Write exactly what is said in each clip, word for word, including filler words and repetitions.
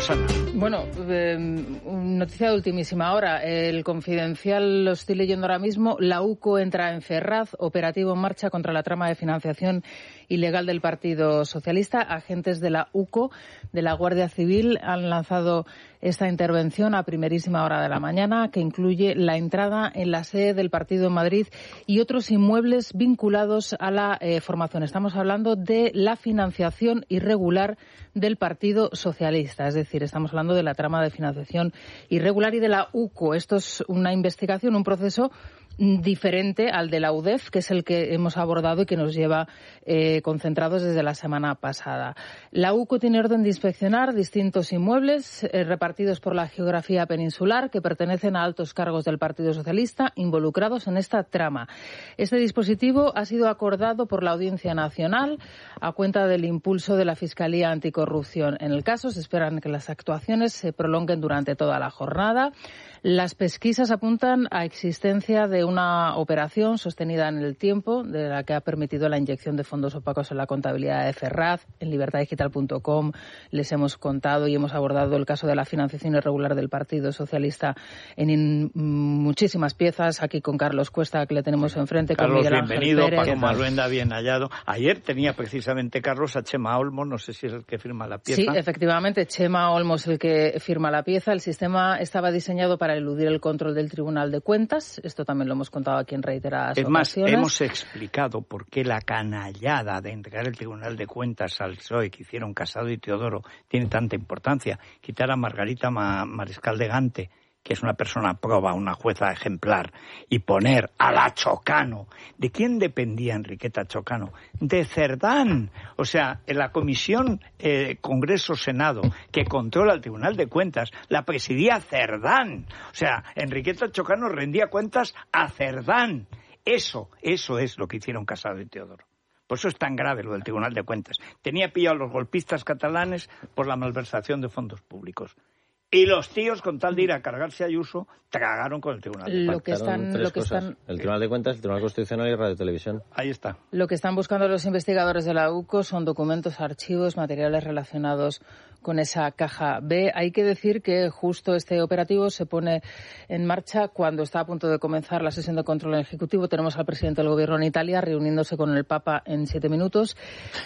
Susana. Bueno, eh, noticia de ultimísima hora. El Confidencial lo estoy leyendo ahora mismo. La UCO entra en Ferraz, operativo en marcha contra la trama de financiación ilegal del Partido Socialista. Agentes de la UCO, de la Guardia Civil, han lanzado esta intervención a primerísima hora de la mañana, que incluye la entrada en la sede del partido en Madrid y otros inmuebles vinculados a la eh, formación. Estamos hablando de la financiación irregular del Partido Socialista, es decir, estamos hablando de la trama de financiación irregular y de la UCO. Esto es una investigación, un proceso diferente al de la U D E F, que es el que hemos abordado y que nos lleva eh, concentrados desde la semana pasada. La UCO tiene orden de inspeccionar distintos inmuebles eh, repartidos por la geografía peninsular que pertenecen a altos cargos del Partido Socialista involucrados en esta trama. Este dispositivo ha sido acordado por la Audiencia Nacional a cuenta del impulso de la Fiscalía Anticorrupción. En el caso se esperan que las actuaciones se prolonguen durante toda la jornada. Las pesquisas apuntan a existencia de una operación sostenida en el tiempo, de la que ha permitido la inyección de fondos opacos en la contabilidad de Ferraz. En libertad digital punto com les hemos contado y hemos abordado el caso de la financiación irregular del Partido Socialista en in, muchísimas piezas. Aquí con Carlos Cuesta, que le tenemos sí. enfrente. Carlos, con Miguel Ángel bienvenido. Pérez. Paco Maluenda, bien hallado. Ayer tenía precisamente Carlos a Chema Olmos, no sé si es el que firma la pieza. Sí, efectivamente, Chema Olmos es el que firma la pieza. El sistema estaba diseñado para eludir el control del Tribunal de Cuentas. Esto también lo hemos contado aquí en reiteradas es más, ocasiones. hemos explicado por qué la canallada de entregar el Tribunal de Cuentas al P S O E que hicieron Casado y Teodoro tiene tanta importancia. Quitar a Margarita Ma- Mariscal de Gante, que es una persona proba, una jueza ejemplar, y poner a la Chocano. ¿De quién dependía Enriqueta Chocano? De Cerdán. O sea, en la Comisión eh, Congreso-Senado, que controla el Tribunal de Cuentas, la presidía Cerdán. O sea, Enriqueta Chocano rendía cuentas a Cerdán. Eso, eso es lo que hicieron Casado y Teodoro. Por eso es tan grave lo del Tribunal de Cuentas. Tenía pillado a los golpistas catalanes por la malversación de fondos públicos. Y los tíos, con tal de ir a cargarse a Ayuso, tragaron con el Tribunal de Cuentas. Lo que están, lo que están... El Tribunal de Cuentas, el Tribunal Constitucional y Radio Televisión. Ahí está. Lo que están buscando los investigadores de la UCO son documentos, archivos, materiales relacionados con esa caja B. Hay que decir que justo este operativo se pone en marcha cuando está a punto de comenzar la sesión de control en ejecutivo. Tenemos al presidente del Gobierno en Italia reuniéndose con el Papa en siete minutos.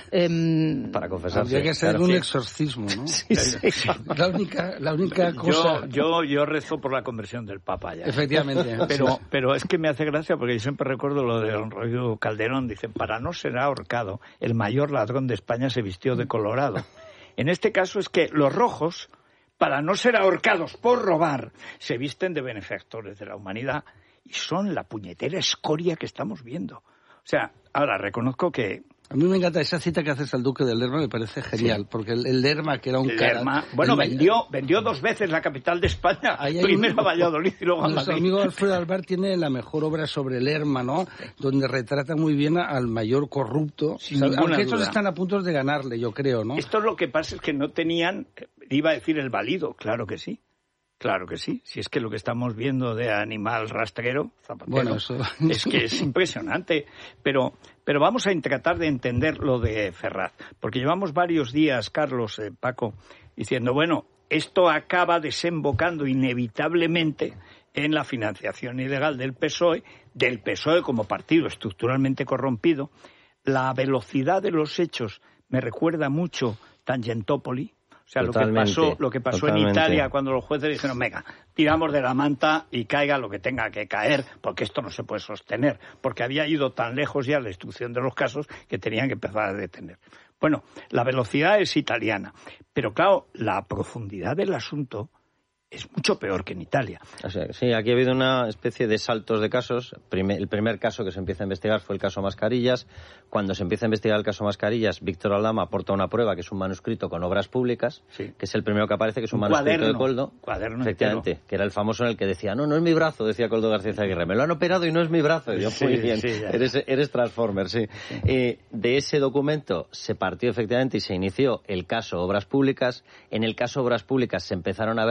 Eh, Para confesarse. Habría que hacer claro, un sí. exorcismo, ¿no? Sí, sí. La única, la única cosa... Yo, yo, yo rezo por la conversión del Papa ya. Efectivamente. Pero, pero es que me hace gracia porque yo siempre recuerdo lo de don Rodrigo Calderón. Dice, para no ser ahorcado, el mayor ladrón de España se vistió de colorado. En este caso es que los rojos, para no ser ahorcados por robar, se visten de benefactores de la humanidad y son la puñetera escoria que estamos viendo. O sea, ahora reconozco que... A mí me encanta esa cita que haces al Duque del Lerma, me parece genial, sí. porque el, el Lerma, que era un cara... Lerma, bueno, vendió, vendió dos veces la capital de España, primero un... a Valladolid y luego a Madrid. Nuestro amigo Alfredo Alvar tiene la mejor obra sobre Lerma, ¿no? Sí. Donde retrata muy bien al mayor corrupto, sin aunque duda. estos están a punto de ganarle, yo creo, ¿no? Esto es lo que pasa, es que no tenían, iba a decir el válido, claro que sí. Claro que sí, si es que lo que estamos viendo de animal rastrero, zapatero, bueno, eso... es que es impresionante. Pero, pero vamos a tratar de entender lo de Ferraz, porque llevamos varios días, Carlos, eh, Paco, diciendo, bueno, esto acaba desembocando inevitablemente en la financiación ilegal del P S O E, del P S O E como partido estructuralmente corrompido. La velocidad de los hechos me recuerda mucho Tangentopoli. O sea, totalmente, lo que pasó, lo que pasó en Italia cuando los jueces dijeron, venga, tiramos de la manta y caiga lo que tenga que caer, porque esto no se puede sostener, porque había ido tan lejos ya la instrucción de los casos que tenían que empezar a detener. Bueno, la velocidad es italiana, pero claro, la profundidad del asunto es mucho peor que en Italia. O sea, sí, aquí ha habido una especie de saltos de casos. El primer caso que se empieza a investigar fue el caso Mascarillas. Cuando se empieza a investigar el caso Mascarillas, Víctor Aldama aporta una prueba, que es un manuscrito con obras públicas, sí. que es el primero que aparece, que es un, un manuscrito cuaderno, de Coldo. Cuaderno efectivamente, entero. Que era el famoso en el que decía, no, no es mi brazo, decía Coldo García Aguirre, me lo han operado y no es mi brazo. Y yo, sí, muy bien, sí, eres, eres Transformer, sí. sí. Eh, de ese documento se partió efectivamente y se inició el caso Obras Públicas. En el caso Obras Públicas se empezaron a ver rastros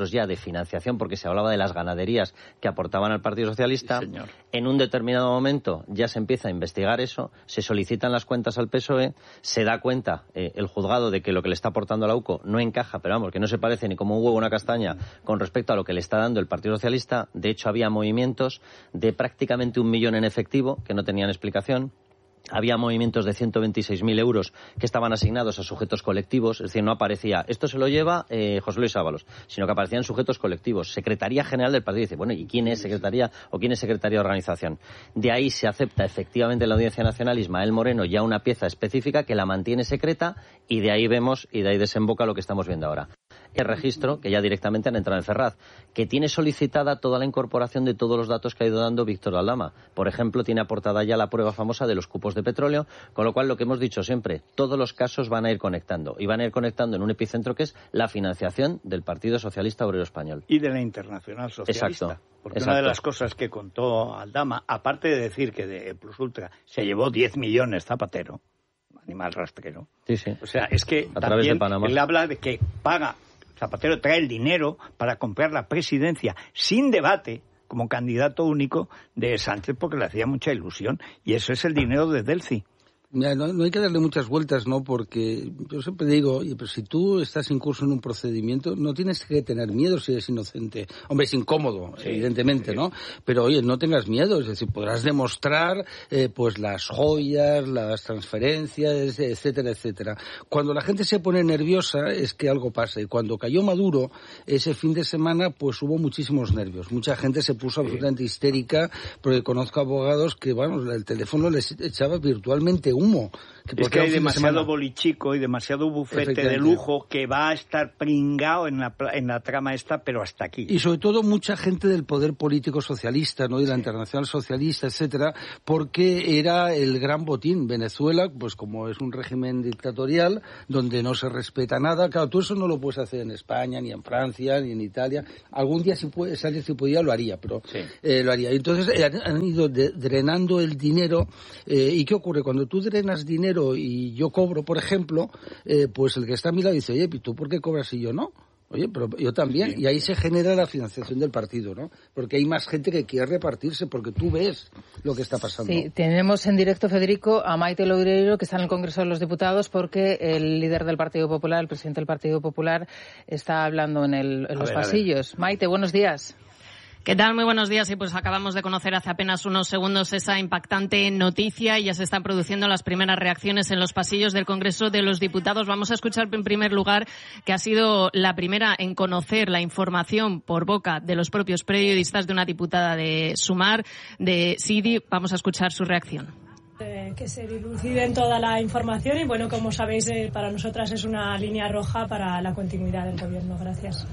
casos ya de financiación, porque se hablaba de las ganaderías que aportaban al Partido Socialista. Sí, señor. En un determinado momento ya se empieza a investigar eso, se solicitan las cuentas al P S O E, se da cuenta eh, el juzgado de que lo que le está aportando a la U C O no encaja, pero vamos, que no se parece ni como un huevo a una castaña con respecto a lo que le está dando el Partido Socialista. De hecho, había movimientos de prácticamente un millón en efectivo que no tenían explicación. Había movimientos de ciento veintiséis mil euros que estaban asignados a sujetos colectivos, es decir, no aparecía, esto se lo lleva eh, José Luis Ábalos, sino que aparecían sujetos colectivos. Secretaría General del Partido dice, bueno, ¿y quién es secretaría o quién es secretaría de organización? De ahí se acepta efectivamente en la Audiencia Nacional Ismael Moreno ya una pieza específica que la mantiene secreta y de ahí vemos y de ahí desemboca lo que estamos viendo ahora. El registro, que ya directamente han entrado en Ferraz, que tiene solicitada toda la incorporación de todos los datos que ha ido dando Víctor Aldama. Por ejemplo, tiene aportada ya la prueba famosa de los cupos de petróleo, con lo cual lo que hemos dicho siempre, todos los casos van a ir conectando, y van a ir conectando en un epicentro que es la financiación del Partido Socialista Obrero Español. Y de la Internacional Socialista. Exacto. Porque Exacto. una de las cosas que contó Aldama, aparte de decir que de Plus Ultra se llevó diez millones Zapatero, animal rastrero, sí, sí. O sea, es que a través de Panamá. Él habla de que paga, Zapatero trae el dinero para comprar la presidencia sin debate como candidato único de Sánchez porque le hacía mucha ilusión, y eso es el dinero de Delci. Mira, no, no hay que darle muchas vueltas, ¿no? Porque yo siempre digo, oye, pero si tú estás incurso en un procedimiento, no tienes que tener miedo si eres inocente. Hombre, es incómodo, sí, evidentemente, sí. ¿no? Pero, oye, no tengas miedo, es decir, podrás demostrar, eh, pues, las joyas, las transferencias, etcétera, etcétera. Cuando la gente se pone nerviosa es que algo pasa. Y cuando cayó Maduro, ese fin de semana, pues, hubo muchísimos nervios. Mucha gente se puso sí. absolutamente histérica, porque conozco abogados que, bueno, el teléfono les echaba virtualmente humo. Que es que hay demasiado bolichico y demasiado bufete de lujo que va a estar pringado en la, en la trama esta, pero hasta aquí. Y sobre todo mucha gente del poder político socialista, ¿no? Y de la sí. Internacional Socialista, etcétera, porque era el gran botín. Venezuela, pues como es un régimen dictatorial, donde no se respeta nada. Claro, tú eso no lo puedes hacer en España, ni en Francia, ni en Italia. Algún día si puede, si si podía, lo haría, pero sí. eh, lo haría. Entonces eh, han ido de, drenando el dinero. Eh, ¿Y qué ocurre? Cuando tú drenas dinero y yo cobro, por ejemplo, eh, pues el que está a mi lado dice, oye, ¿tú por qué cobras y yo no? Oye, pero yo también. Sí. Y ahí se genera la financiación del partido, ¿no? Porque hay más gente que quiere repartirse, porque tú ves lo que está pasando. Sí, tenemos en directo, Federico, a Maite Loureiro, que está en el Congreso de los Diputados, porque el líder del Partido Popular, el presidente del Partido Popular, está hablando en, el, en los ver, pasillos. Maite, buenos días. ¿Qué tal? Muy buenos días. Y pues acabamos de conocer hace apenas unos segundos esa impactante noticia y ya se están produciendo las primeras reacciones en los pasillos del Congreso de los Diputados. Vamos a escuchar en primer lugar que ha sido la primera en conocer la información por boca de los propios periodistas de una diputada de Sumar, de Sidi. Vamos a escuchar su reacción. Eh, que se diluciden toda la información y bueno, como sabéis, eh, para nosotras es una línea roja para la continuidad del Gobierno. Gracias.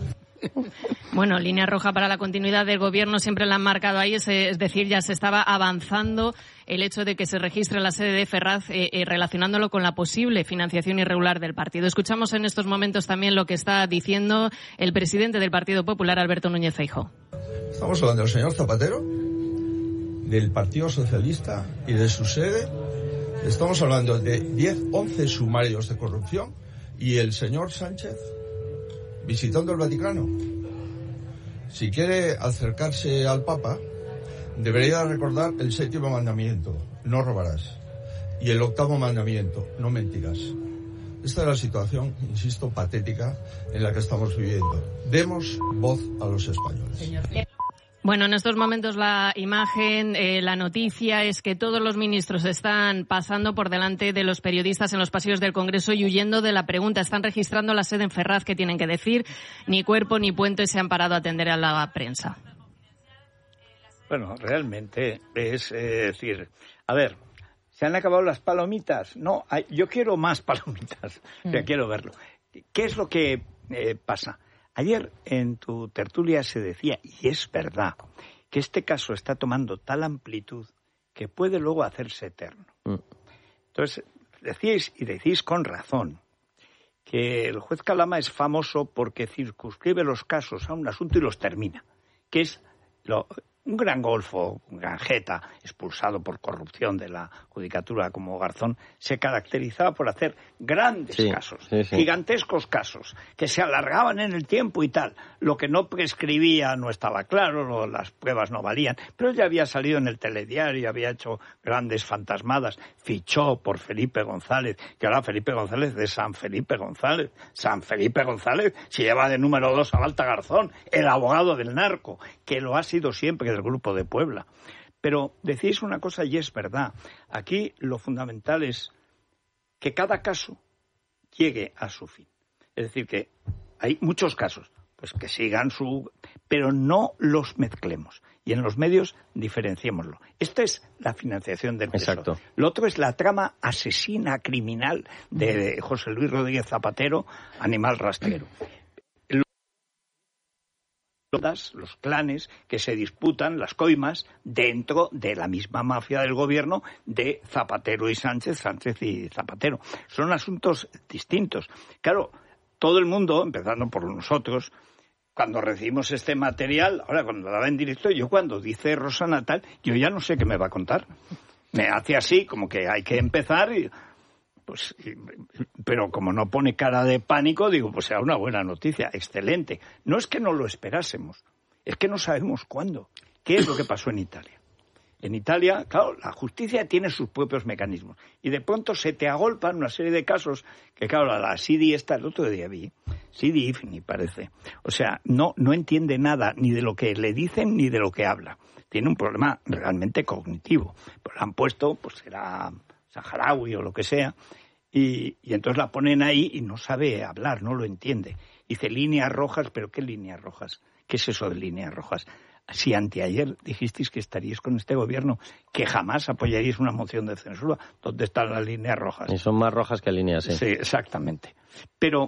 Bueno, línea roja para la continuidad del Gobierno siempre la han marcado ahí, es, es decir, ya se estaba avanzando el hecho de que se registre la sede de Ferraz eh, eh, relacionándolo con la posible financiación irregular del partido. Escuchamos en estos momentos también lo que está diciendo el presidente del Partido Popular, Alberto Núñez Feijóo. Estamos hablando del señor Zapatero, del Partido Socialista y de su sede. Estamos hablando de diez, once sumarios de corrupción y el señor Sánchez visitando el Vaticano. Si quiere acercarse al Papa, debería recordar el séptimo mandamiento, no robarás, y el octavo mandamiento, no mentirás. Esta es la situación, insisto, patética en la que estamos viviendo. Demos voz a los españoles. Señor. Bueno, en estos momentos la imagen, eh, la noticia es que todos los ministros están pasando por delante de los periodistas en los pasillos del Congreso y huyendo de la pregunta. Están registrando la sede en Ferraz. ¿Qué tienen que decir? Ni Cuerpo ni Puente se han parado a atender a la prensa. Bueno, realmente es eh, decir, a ver, ¿se han acabado las palomitas? No, hay, yo quiero más palomitas, mm. ya quiero verlo. ¿Qué es lo que eh, pasa? Ayer en tu tertulia se decía, y es verdad, que este caso está tomando tal amplitud que puede luego hacerse eterno. Mm. Entonces, decíais, y decís con razón, que el juez Calama es famoso porque circunscribe los casos a un asunto y los termina, que es lo, un gran golfo, un gran jeta, expulsado por corrupción de la judicatura como Garzón, se caracterizaba por hacer grandes sí, casos, sí, sí. gigantescos casos, que se alargaban en el tiempo y tal. Lo que no prescribía no estaba claro, lo, las pruebas no valían, pero ya había salido en el telediario, había hecho grandes fantasmadas, fichó por Felipe González, que ahora Felipe González de San Felipe González. San Felipe González se lleva de número dos a Balta Garzón, el abogado del narco, que lo ha sido siempre del Grupo de Puebla. Pero decís una cosa y es verdad. Aquí lo fundamental es que cada caso llegue a su fin. Es decir, que hay muchos casos, pues que sigan su... pero no los mezclemos. Y en los medios diferenciémoslo. Esta es la financiación del P S O E. Exacto. Lo otro es la trama asesina criminal de José Luis Rodríguez Zapatero, animal rastrero. Los clanes que se disputan, las coimas, dentro de la misma mafia del gobierno de Zapatero y Sánchez, Sánchez y Zapatero. Son asuntos distintos. Claro, todo el mundo, empezando por nosotros, cuando recibimos este material, ahora cuando lo da en directo, yo cuando dice Rosana tal, yo ya no sé qué me va a contar. Me hace así, como que hay que empezar y... Pues, pero como no pone cara de pánico, digo, pues será una buena noticia, excelente. No es que no lo esperásemos, es que no sabemos cuándo. ¿Qué es lo que pasó en Italia? En Italia, claro, la justicia tiene sus propios mecanismos y de pronto se te agolpan una serie de casos que, claro, la C I D I está, el otro día vi, C I D I F, parece. O sea, no, no entiende nada ni de lo que le dicen ni de lo que habla. Tiene un problema realmente cognitivo. Pues la han puesto, pues será... saharaui o lo que sea, y, y entonces la ponen ahí y no sabe hablar, no lo entiende. Dice líneas rojas, pero ¿qué líneas rojas? ¿Qué es eso de líneas rojas? Si anteayer dijisteis que estaríais con este gobierno, que jamás apoyaríais una moción de censura, ¿dónde están las líneas rojas? Y son más rojas que líneas, sí. Sí, exactamente. Pero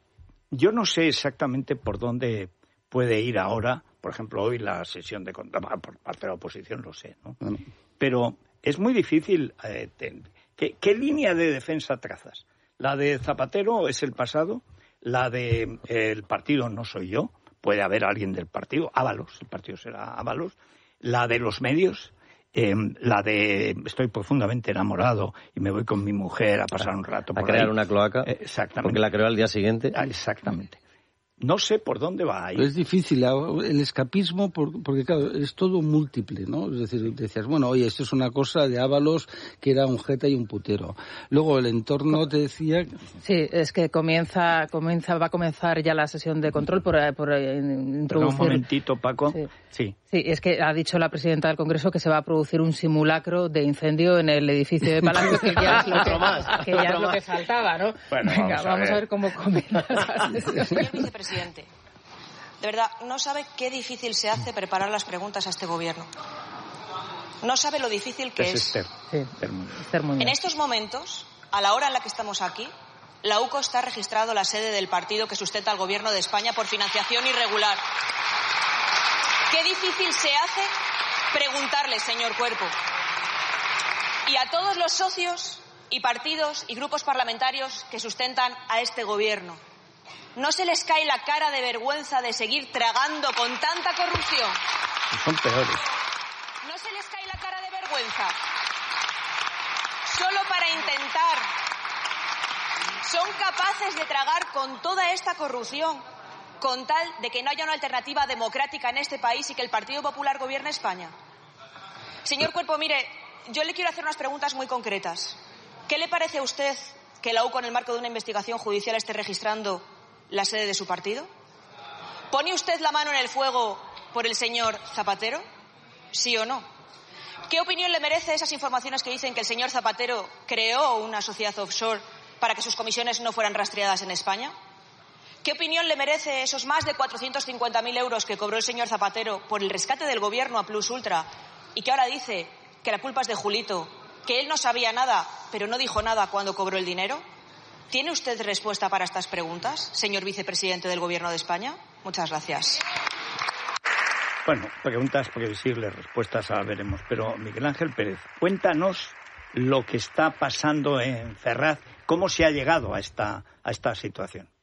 yo no sé exactamente por dónde puede ir ahora, por ejemplo, hoy la sesión de control, por parte de la oposición lo sé, ¿no? Bueno. Pero... es muy difícil. Eh, te, ¿qué, ¿Qué línea de defensa trazas? ¿La de Zapatero es el pasado? ¿La de eh, el partido no soy yo? Puede haber alguien del partido. Ábalos, el partido será Ábalos. ¿La de los medios? Eh, ¿La de estoy profundamente enamorado y me voy con mi mujer a pasar un rato por a crear ahí? Una cloaca? Eh, exactamente. Porque la creó al día siguiente. Ah, exactamente. No sé por dónde va ahí. Pero es difícil, el escapismo, porque claro, es todo múltiple, ¿no? Es decir, decías, bueno, oye, esto es una cosa de Ábalos, que era un jeta y un putero. Luego el entorno te decía... Sí, es que comienza, comienza va a comenzar ya la sesión de control por, por introducir... Pero un momentito, Paco. Sí. sí. Sí, es que ha dicho la presidenta del Congreso que se va a producir un simulacro de incendio en el edificio de Palacio, que ya es lo que, más, que, ya es lo que faltaba, ¿no? Bueno, Venga, vamos, a, vamos ver. a ver cómo comienza. Señor vicepresidente, de verdad, no sabe qué difícil se hace preparar las preguntas a este gobierno. No sabe lo difícil que es. es. Esther. Sí, Esther Muñoz. En estos momentos, a la hora en la que estamos aquí, la U C O está registrado la sede del partido que sustenta al gobierno de España por financiación irregular. Qué difícil se hace preguntarle, señor Cuerpo. Y a todos los socios y partidos y grupos parlamentarios que sustentan a este gobierno, ¿no se les cae la cara de vergüenza de seguir tragando con tanta corrupción? Son peores. ¿No se les cae la cara de vergüenza? Solo para intentar. Son capaces de tragar con toda esta corrupción, con tal de que no haya una alternativa democrática en este país y que el Partido Popular gobierne España. Señor Cuerpo, mire, yo le quiero hacer unas preguntas muy concretas. ¿Qué le parece a usted que la U C O, en el marco de una investigación judicial, esté registrando la sede de su partido? ¿Pone usted la mano en el fuego por el señor Zapatero? ¿Sí o no? ¿Qué opinión le merece esas informaciones que dicen que el señor Zapatero creó una sociedad offshore para que sus comisiones no fueran rastreadas en España? ¿Qué opinión le merece esos más de cuatrocientos cincuenta mil euros que cobró el señor Zapatero por el rescate del gobierno a Plus Ultra y que ahora dice que la culpa es de Julito, que él no sabía nada, pero no dijo nada cuando cobró el dinero? ¿Tiene usted respuesta para estas preguntas, señor vicepresidente del Gobierno de España? Muchas gracias. Bueno, preguntas previsibles, respuestas ahora veremos. Pero Miguel Ángel Pérez, cuéntanos lo que está pasando en Ferraz, cómo se ha llegado a esta, a esta situación.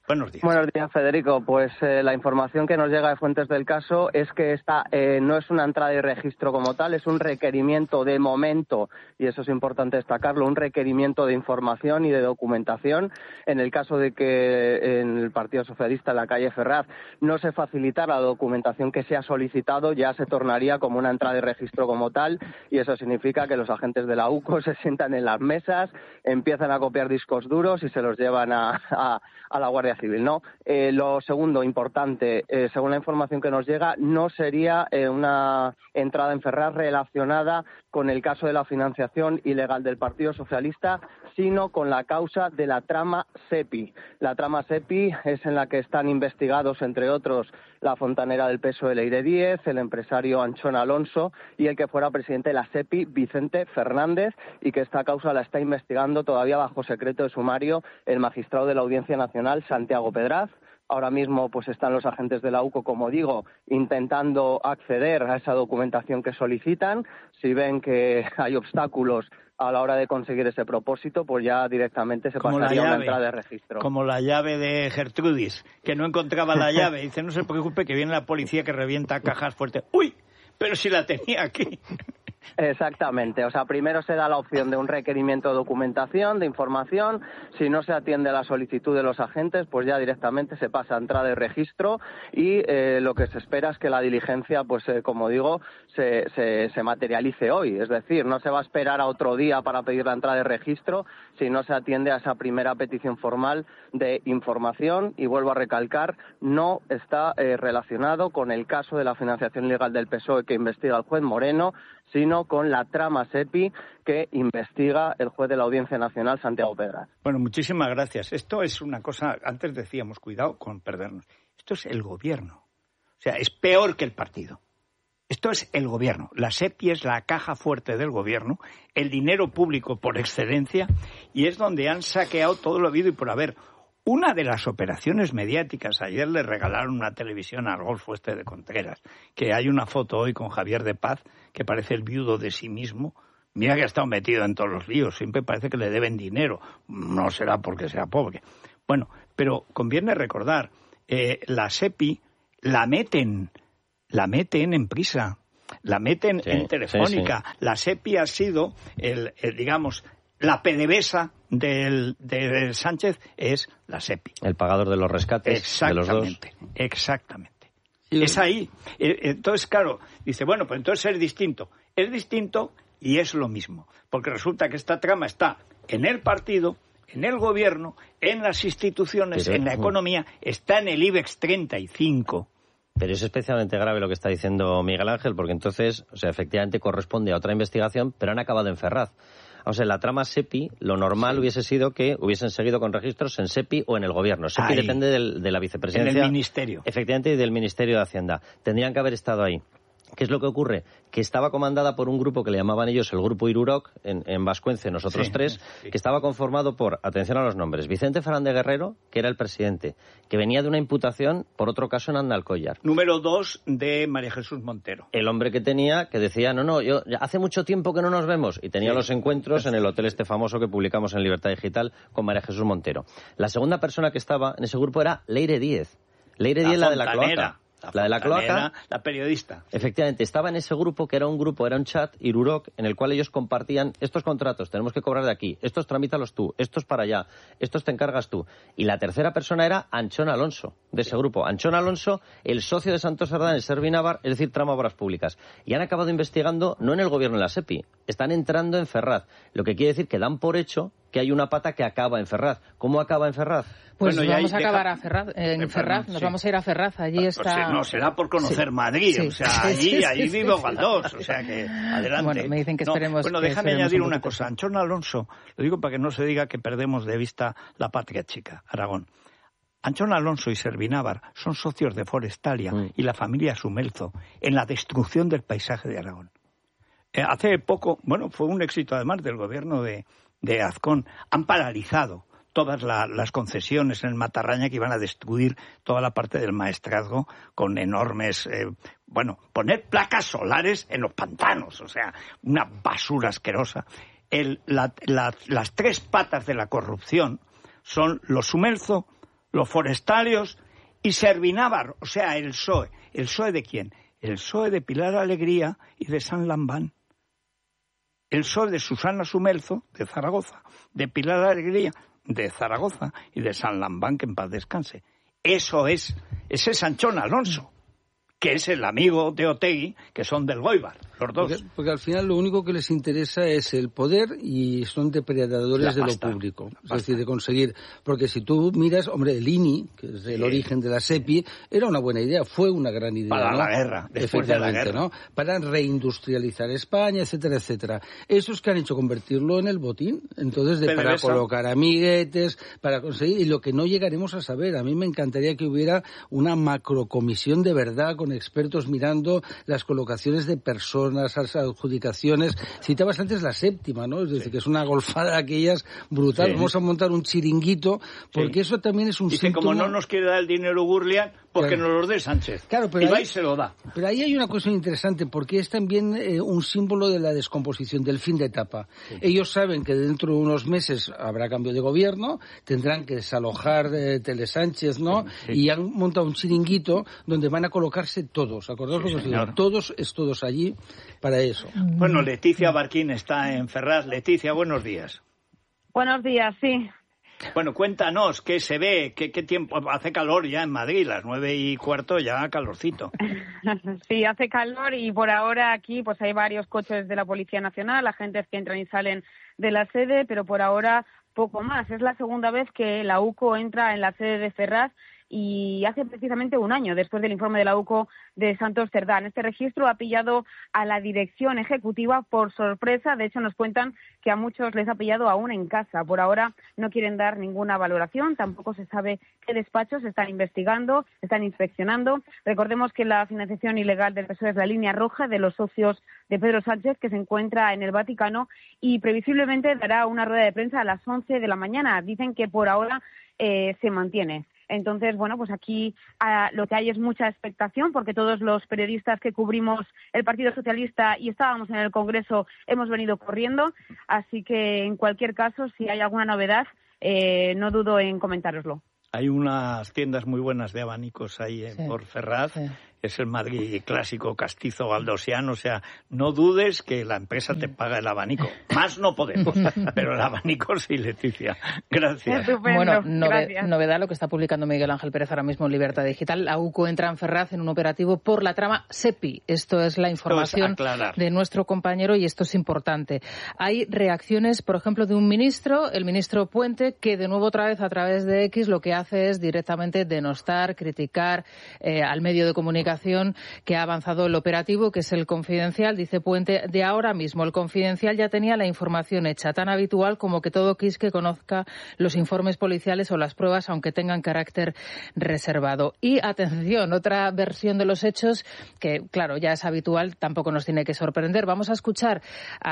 Buenos días. Buenos días, Federico. Pues eh, la información que nos llega de fuentes del caso es que esta eh, no es una entrada y registro como tal, es un requerimiento de momento, y eso es importante destacarlo, un requerimiento de información y de documentación. En el caso de que en el Partido Socialista, en la calle Ferraz, no se facilitara la documentación que se ha solicitado, ya se tornaría como una entrada y registro como tal, y eso significa que los agentes de la U C O se sientan en las mesas, empiezan a copiar discos duros y se los llevan a, a, a la Guardia Civil, ¿no? Eh, lo segundo, importante, eh, según la información que nos llega, no sería eh, una entrada en Ferraz relacionada con el caso de la financiación ilegal del Partido Socialista, sino con la causa de la trama SEPI. La trama SEPI es en la que están investigados, entre otros, la fontanera del P S O E Leire Díez, el empresario Anchón Alonso y el que fuera presidente de la SEPI, Vicente Fernández, y que esta causa la está investigando todavía bajo secreto de sumario el magistrado de la Audiencia Nacional, Santiago Pedraz. Ahora mismo pues están los agentes de la U C O, como digo, intentando acceder a esa documentación que solicitan. Si ven que hay obstáculos a la hora de conseguir ese propósito, pues ya directamente se como pasaría a una entrada de registro. Como la llave de Gertrudis, que no encontraba la llave. Dice, no se preocupe que viene la policía que revienta cajas fuertes. ¡Uy! Pero si la tenía aquí. Exactamente, o sea, primero se da la opción de un requerimiento de documentación, de información. Si no se atiende a la solicitud de los agentes, pues ya directamente se pasa a entrada de registro y eh, lo que se espera es que la diligencia, pues eh, como digo, se, se, se materialice hoy. Es decir, no se va a esperar a otro día para pedir la entrada de registro si no se atiende a esa primera petición formal de información. Y vuelvo a recalcar, no está eh, relacionado con el caso de la financiación ilegal del P S O E que investiga el juez Moreno, sino con la trama SEPI que investiga el juez de la Audiencia Nacional, Santiago Pedraz. Bueno, muchísimas gracias. Esto es una cosa, antes decíamos, cuidado con perdernos. Esto es el gobierno. O sea, es peor que el partido. Esto es el gobierno. La SEPI es la caja fuerte del gobierno, el dinero público por excelencia, y es donde han saqueado todo lo habido y por haber. Una de las operaciones mediáticas, ayer le regalaron una televisión al Golfo este de Contreras, que hay una foto hoy con Javier de Paz, que parece el viudo de sí mismo. Mira que ha estado metido en todos los líos, siempre parece que le deben dinero. No será porque sea pobre. Bueno, pero conviene recordar, eh, la SEPI la meten, la meten en Prisa, la meten sí, en Telefónica. Sí, sí. La SEPI ha sido, el, el digamos, la PDVSA del, de Sánchez es la SEPI. El pagador de los rescates de los dos. Exactamente, exactamente. Sí. Es ahí. Entonces, claro, dice, bueno, pues entonces es distinto. Es distinto y es lo mismo. Porque resulta que esta trama está en el partido, en el gobierno, en las instituciones, Pero, en la economía, está en el IBEX treinta y cinco. Pero es especialmente grave lo que está diciendo Miguel Ángel, porque entonces, o sea, efectivamente corresponde a otra investigación, pero han acabado en Ferraz. O sea, en la trama SEPI, lo normal sí. hubiese sido que hubiesen seguido con registros en SEPI o en el gobierno. SEPI ahí. Depende del, de la vicepresidencia. En el ministerio. Efectivamente, y del Ministerio de Hacienda. Tendrían que haber estado ahí. ¿Qué es lo que ocurre? Que estaba comandada por un grupo que le llamaban ellos el Grupo Iruroc, en, en Vascuence, nosotros sí, tres, sí. que estaba conformado por, atención a los nombres, Vicente Fernández Guerrero, que era el presidente, que venía de una imputación por otro caso en Andalcollar. Número dos de María Jesús Montero. El hombre que tenía, que decía, no, no, yo hace mucho tiempo que no nos vemos, y tenía sí. los encuentros en el hotel este famoso que publicamos en Libertad Digital con María Jesús Montero. La segunda persona que estaba en ese grupo era Leire Díez. Leire Díez, la de la cloaca. La, la de la cloaca, la periodista. Efectivamente, estaba en ese grupo que era un grupo, era un chat, Iruroc, en el cual ellos compartían estos contratos, tenemos que cobrar de aquí, estos tramítalos tú, estos para allá, estos te encargas tú. Y la tercera persona era Anchón Alonso, de ese grupo. Anchón Alonso, el socio de Santos Sardán, el Servinavar, es decir, trama obras públicas. Y han acabado investigando, no en el gobierno de la SEPI, están entrando en Ferraz, lo que quiere decir que dan por hecho que hay una pata que acaba en Ferraz. ¿Cómo acaba en Ferraz? Pues bueno, vamos a deja... acabar a Ferraz, en Ferraz, nos sí. vamos a ir a Ferraz, allí está... Pues, no, será por conocer sí. Madrid, sí. o sea, allí, sí, allí sí, vive sí. Galdós, o sea que, adelante. Bueno, me dicen que esperemos... No, bueno, que déjame esperemos añadir un una cosa, Anchón Alonso, lo digo para que no se diga que perdemos de vista la patria chica, Aragón. Anchón Alonso y Servinávar son socios de Forestalia mm. y la familia Sumelzo en la destrucción del paisaje de Aragón. Eh, hace poco, bueno, fue un éxito además del gobierno de... de Azcón, han paralizado todas la, las concesiones en el Matarraña que iban a destruir toda la parte del maestrazgo con enormes, eh, bueno, poner placas solares en los pantanos, o sea, una basura asquerosa. El, la, la, las tres patas de la corrupción son los Sumelzo, los forestarios y Servinávar, o sea, el P S O E. ¿El P S O E de quién? El P S O E de Pilar Alegría y de San Lambán. El P S O E de Susana Sumelzo, de Zaragoza, de Pilar Alegría, de Zaragoza, y de San Lambán, que en paz descanse. Eso es, ese es Sanchón Alonso, que es el amigo de Otegi, que son del Goibar, los dos. Porque, porque al final lo único que les interesa es el poder y son depredadores de lo público. Es decir, de conseguir... Porque si tú miras, hombre, el I N I, que es el sí. origen de la SEPI, era una buena idea, fue una gran idea. Para ¿no? la guerra, después de la guerra. ¿no? Para reindustrializar España, etcétera, etcétera. Esos que han hecho convertirlo en el botín. Entonces, de, para colocar amiguetes, para conseguir... Y lo que no llegaremos a saber, a mí me encantaría que hubiera una macrocomisión de verdad con expertos mirando las colocaciones de personas, las adjudicaciones. Citabas antes la séptima, ¿no? Es decir, sí. que es una golfada de aquellas brutal. Sí. Vamos a montar un chiringuito, porque sí. eso también es un Dice, síntoma... como no nos quiere dar el dinero Gurlian, porque claro. nos lo dé Sánchez. Claro, pero y ahí, va y se lo da. Pero ahí hay una cosa interesante, porque es también eh, un símbolo de la descomposición, del fin de etapa. Sí. Ellos saben que dentro de unos meses habrá cambio de gobierno, tendrán que desalojar eh, Tele Sánchez, ¿no? Sí. Y han montado un chiringuito donde van a colocarse todos, ¿acordaos sí, lo que os digo? Todos, es todos allí para eso. Bueno, Leticia Barquín está en Ferraz. Leticia, buenos días. Buenos días, sí. Bueno, cuéntanos, ¿qué se ve? ¿Qué, qué tiempo? Hace calor ya en Madrid, las nueve y cuarto ya calorcito. Sí, hace calor y por ahora aquí pues hay varios coches de la Policía Nacional, agentes que entran y salen de la sede, pero por ahora poco más. Es la segunda vez que la U C O entra en la sede de Ferraz y hace precisamente un año después del informe de la U C O de Santos Cerdán. Este registro ha pillado a la dirección ejecutiva por sorpresa. De hecho, nos cuentan que a muchos les ha pillado aún en casa. Por ahora no quieren dar ninguna valoración. Tampoco se sabe qué despachos están investigando, están inspeccionando. Recordemos que la financiación ilegal del P S O E es la línea roja de los socios de Pedro Sánchez, que se encuentra en el Vaticano, y previsiblemente dará una rueda de prensa a las once de la mañana. Dicen que por ahora eh, se mantiene. Entonces, bueno, pues aquí uh, lo que hay es mucha expectación, porque todos los periodistas que cubrimos el Partido Socialista y estábamos en el Congreso hemos venido corriendo. Así que, en cualquier caso, si hay alguna novedad, eh, no dudo en comentároslo. Hay unas tiendas muy buenas de abanicos ahí en sí, por Ferraz. Sí. Es el Madrid clásico castizo galdosiano, o sea, no dudes que la empresa te paga el abanico. Más no podemos, pero el abanico sí, Leticia. Gracias. Estupendo. Bueno, nove- Gracias. novedad lo que está publicando Miguel Ángel Pérez ahora mismo en Libertad Digital. La U C O entra en Ferraz en un operativo por la trama SEPI. Esto es la información es de nuestro compañero y esto es importante. Hay reacciones, por ejemplo, de un ministro, el ministro Puente, que de nuevo otra vez a través de X lo que hace es directamente denostar, criticar eh, al medio de comunicación que ha avanzado el operativo, que es el Confidencial. Dice Puente, de ahora mismo el Confidencial ya tenía la información hecha, tan habitual como que todo quisque conozca los informes policiales o las pruebas, aunque tengan carácter reservado. Y atención, otra versión de los hechos que, claro, ya es habitual, tampoco nos tiene que sorprender. Vamos a escuchar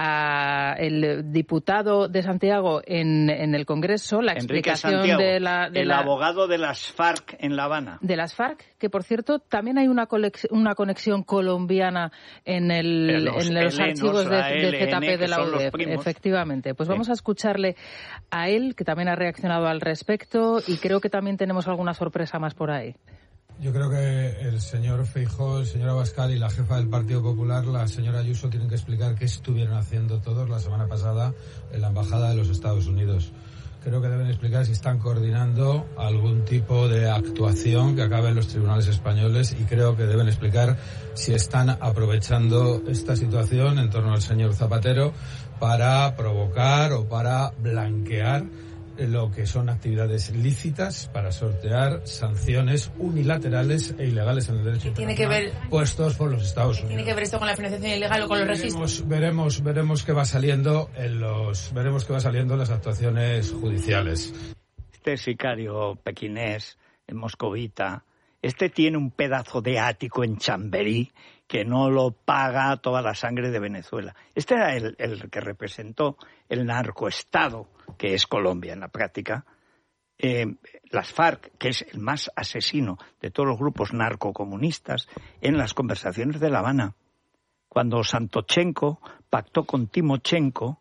al diputado de Santiago en, en el Congreso, la Enrique explicación Santiago, de la... De el la, abogado de las FARC en La Habana. De las FARC, que por cierto también hay una una conexión colombiana en, el, los en los L, archivos de, de de Z P de la U D E F, efectivamente. Pues sí. Vamos a escucharle a él, que también ha reaccionado al respecto, y creo que también tenemos alguna sorpresa más por ahí. Yo creo que el señor Feijóo, el señor Abascal y la jefa del Partido Popular, la señora Ayuso, tienen que explicar qué estuvieron haciendo todos la semana pasada en la Embajada de los Estados Unidos. Creo que deben explicar si están coordinando algún tipo de actuación que acabe en los tribunales españoles, y creo que deben explicar si están aprovechando esta situación en torno al señor Zapatero para provocar o para blanquear lo que son actividades lícitas para sortear sanciones unilaterales e ilegales en el derecho tiene que ver puestos por los Estados Unidos. ¿Tiene que ver esto con la financiación ilegal o con los registros? Veremos, veremos qué va saliendo en los, veremos qué va saliendo en las actuaciones judiciales. Este sicario pequinés, moscovita, este tiene un pedazo de ático en Chamberí que no lo paga toda la sangre de Venezuela. Este era el, el que representó el narcoestado que es Colombia en la práctica. Eh, las FARC, que es el más asesino de todos los grupos narcocomunistas, en las conversaciones de La Habana. Cuando Santochenko pactó con Timochenko,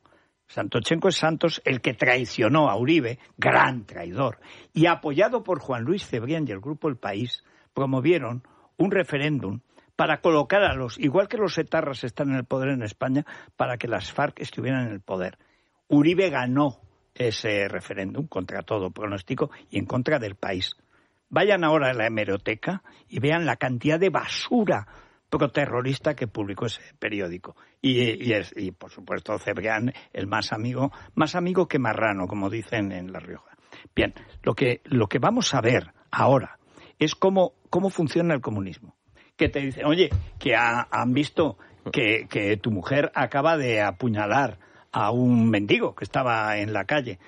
Santochenko es Santos el que traicionó a Uribe, gran traidor, y apoyado por Juan Luis Cebrián y el Grupo El País, promovieron un referéndum para colocar a los, igual que los etarras están en el poder en España, para que las FARC estuvieran en el poder. Uribe ganó ese referéndum contra todo pronóstico y en contra del país. Vayan ahora a la hemeroteca y vean la cantidad de basura proterrorista que publicó ese periódico. Y, y, es, y por supuesto, Cebrián, el más amigo, más amigo que marrano, como dicen en La Rioja. Bien, lo que, lo que vamos a ver ahora es cómo, cómo funciona el comunismo. Que te dicen, oye, que ha, han visto que, que tu mujer acaba de apuñalar a un mendigo que estaba en la calle.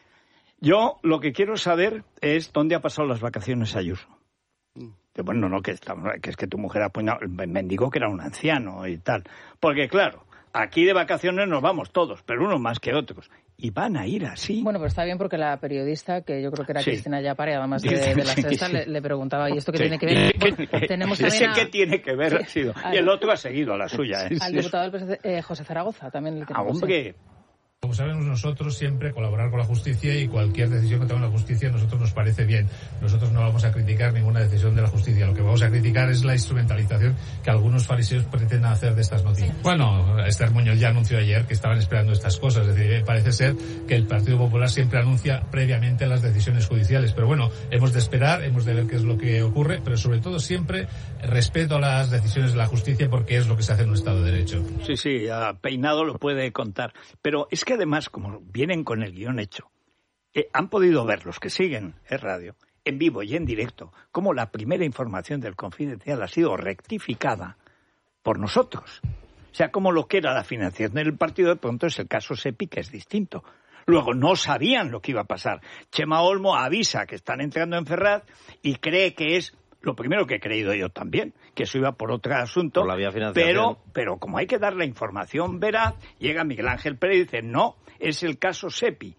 Yo lo que quiero saber es dónde ha pasado las vacaciones Ayuso. Que, bueno, no, que, está, que es que tu mujer ha apuñalado, el mendigo que era un anciano y tal. Porque claro, aquí de vacaciones nos vamos todos, pero unos más que otros. Y van a ir así. Bueno, pero está bien porque la periodista, que yo creo que era sí. Cristina Yapare, además de, Dice, de la Sexta, sí. le, le preguntaba, ¿y esto qué sí. tiene que ver? Bueno, tenemos Ese a... que tiene que ver ha sido. Al, y el otro ha seguido a la suya. ¿eh? Al diputado del P S C, eh, José Zaragoza, también le tenemos. Ah, hombre... Como sabemos nosotros, siempre colaborar con la justicia y cualquier decisión que tome la justicia a nosotros nos parece bien. Nosotros no vamos a criticar ninguna decisión de la justicia. Lo que vamos a criticar es la instrumentalización que algunos fariseos pretenden hacer de estas noticias. Bueno, Esther Muñoz ya anunció ayer que estaban esperando estas cosas. Es decir, parece ser que el Partido Popular siempre anuncia previamente las decisiones judiciales. Pero bueno, hemos de esperar, hemos de ver qué es lo que ocurre, pero sobre todo siempre respeto a las decisiones de la justicia porque es lo que se hace en un Estado de Derecho. Sí, sí, a Peinado lo puede contar. Pero es que además, como vienen con el guión hecho, eh, han podido ver los que siguen el radio, en vivo y en directo, cómo la primera información del Confidencial ha sido rectificada por nosotros. O sea, como lo que era la financiación del partido, de pronto es el caso Sepi, que es distinto. Luego, no sabían lo que iba a pasar. Chema Olmo avisa que están entrando en Ferraz y cree que es lo primero que he creído yo también, que eso iba por otro asunto, por la vía financiación. pero, pero como hay que dar la información veraz, llega Miguel Ángel Pérez y dice, no, es el caso Sepi.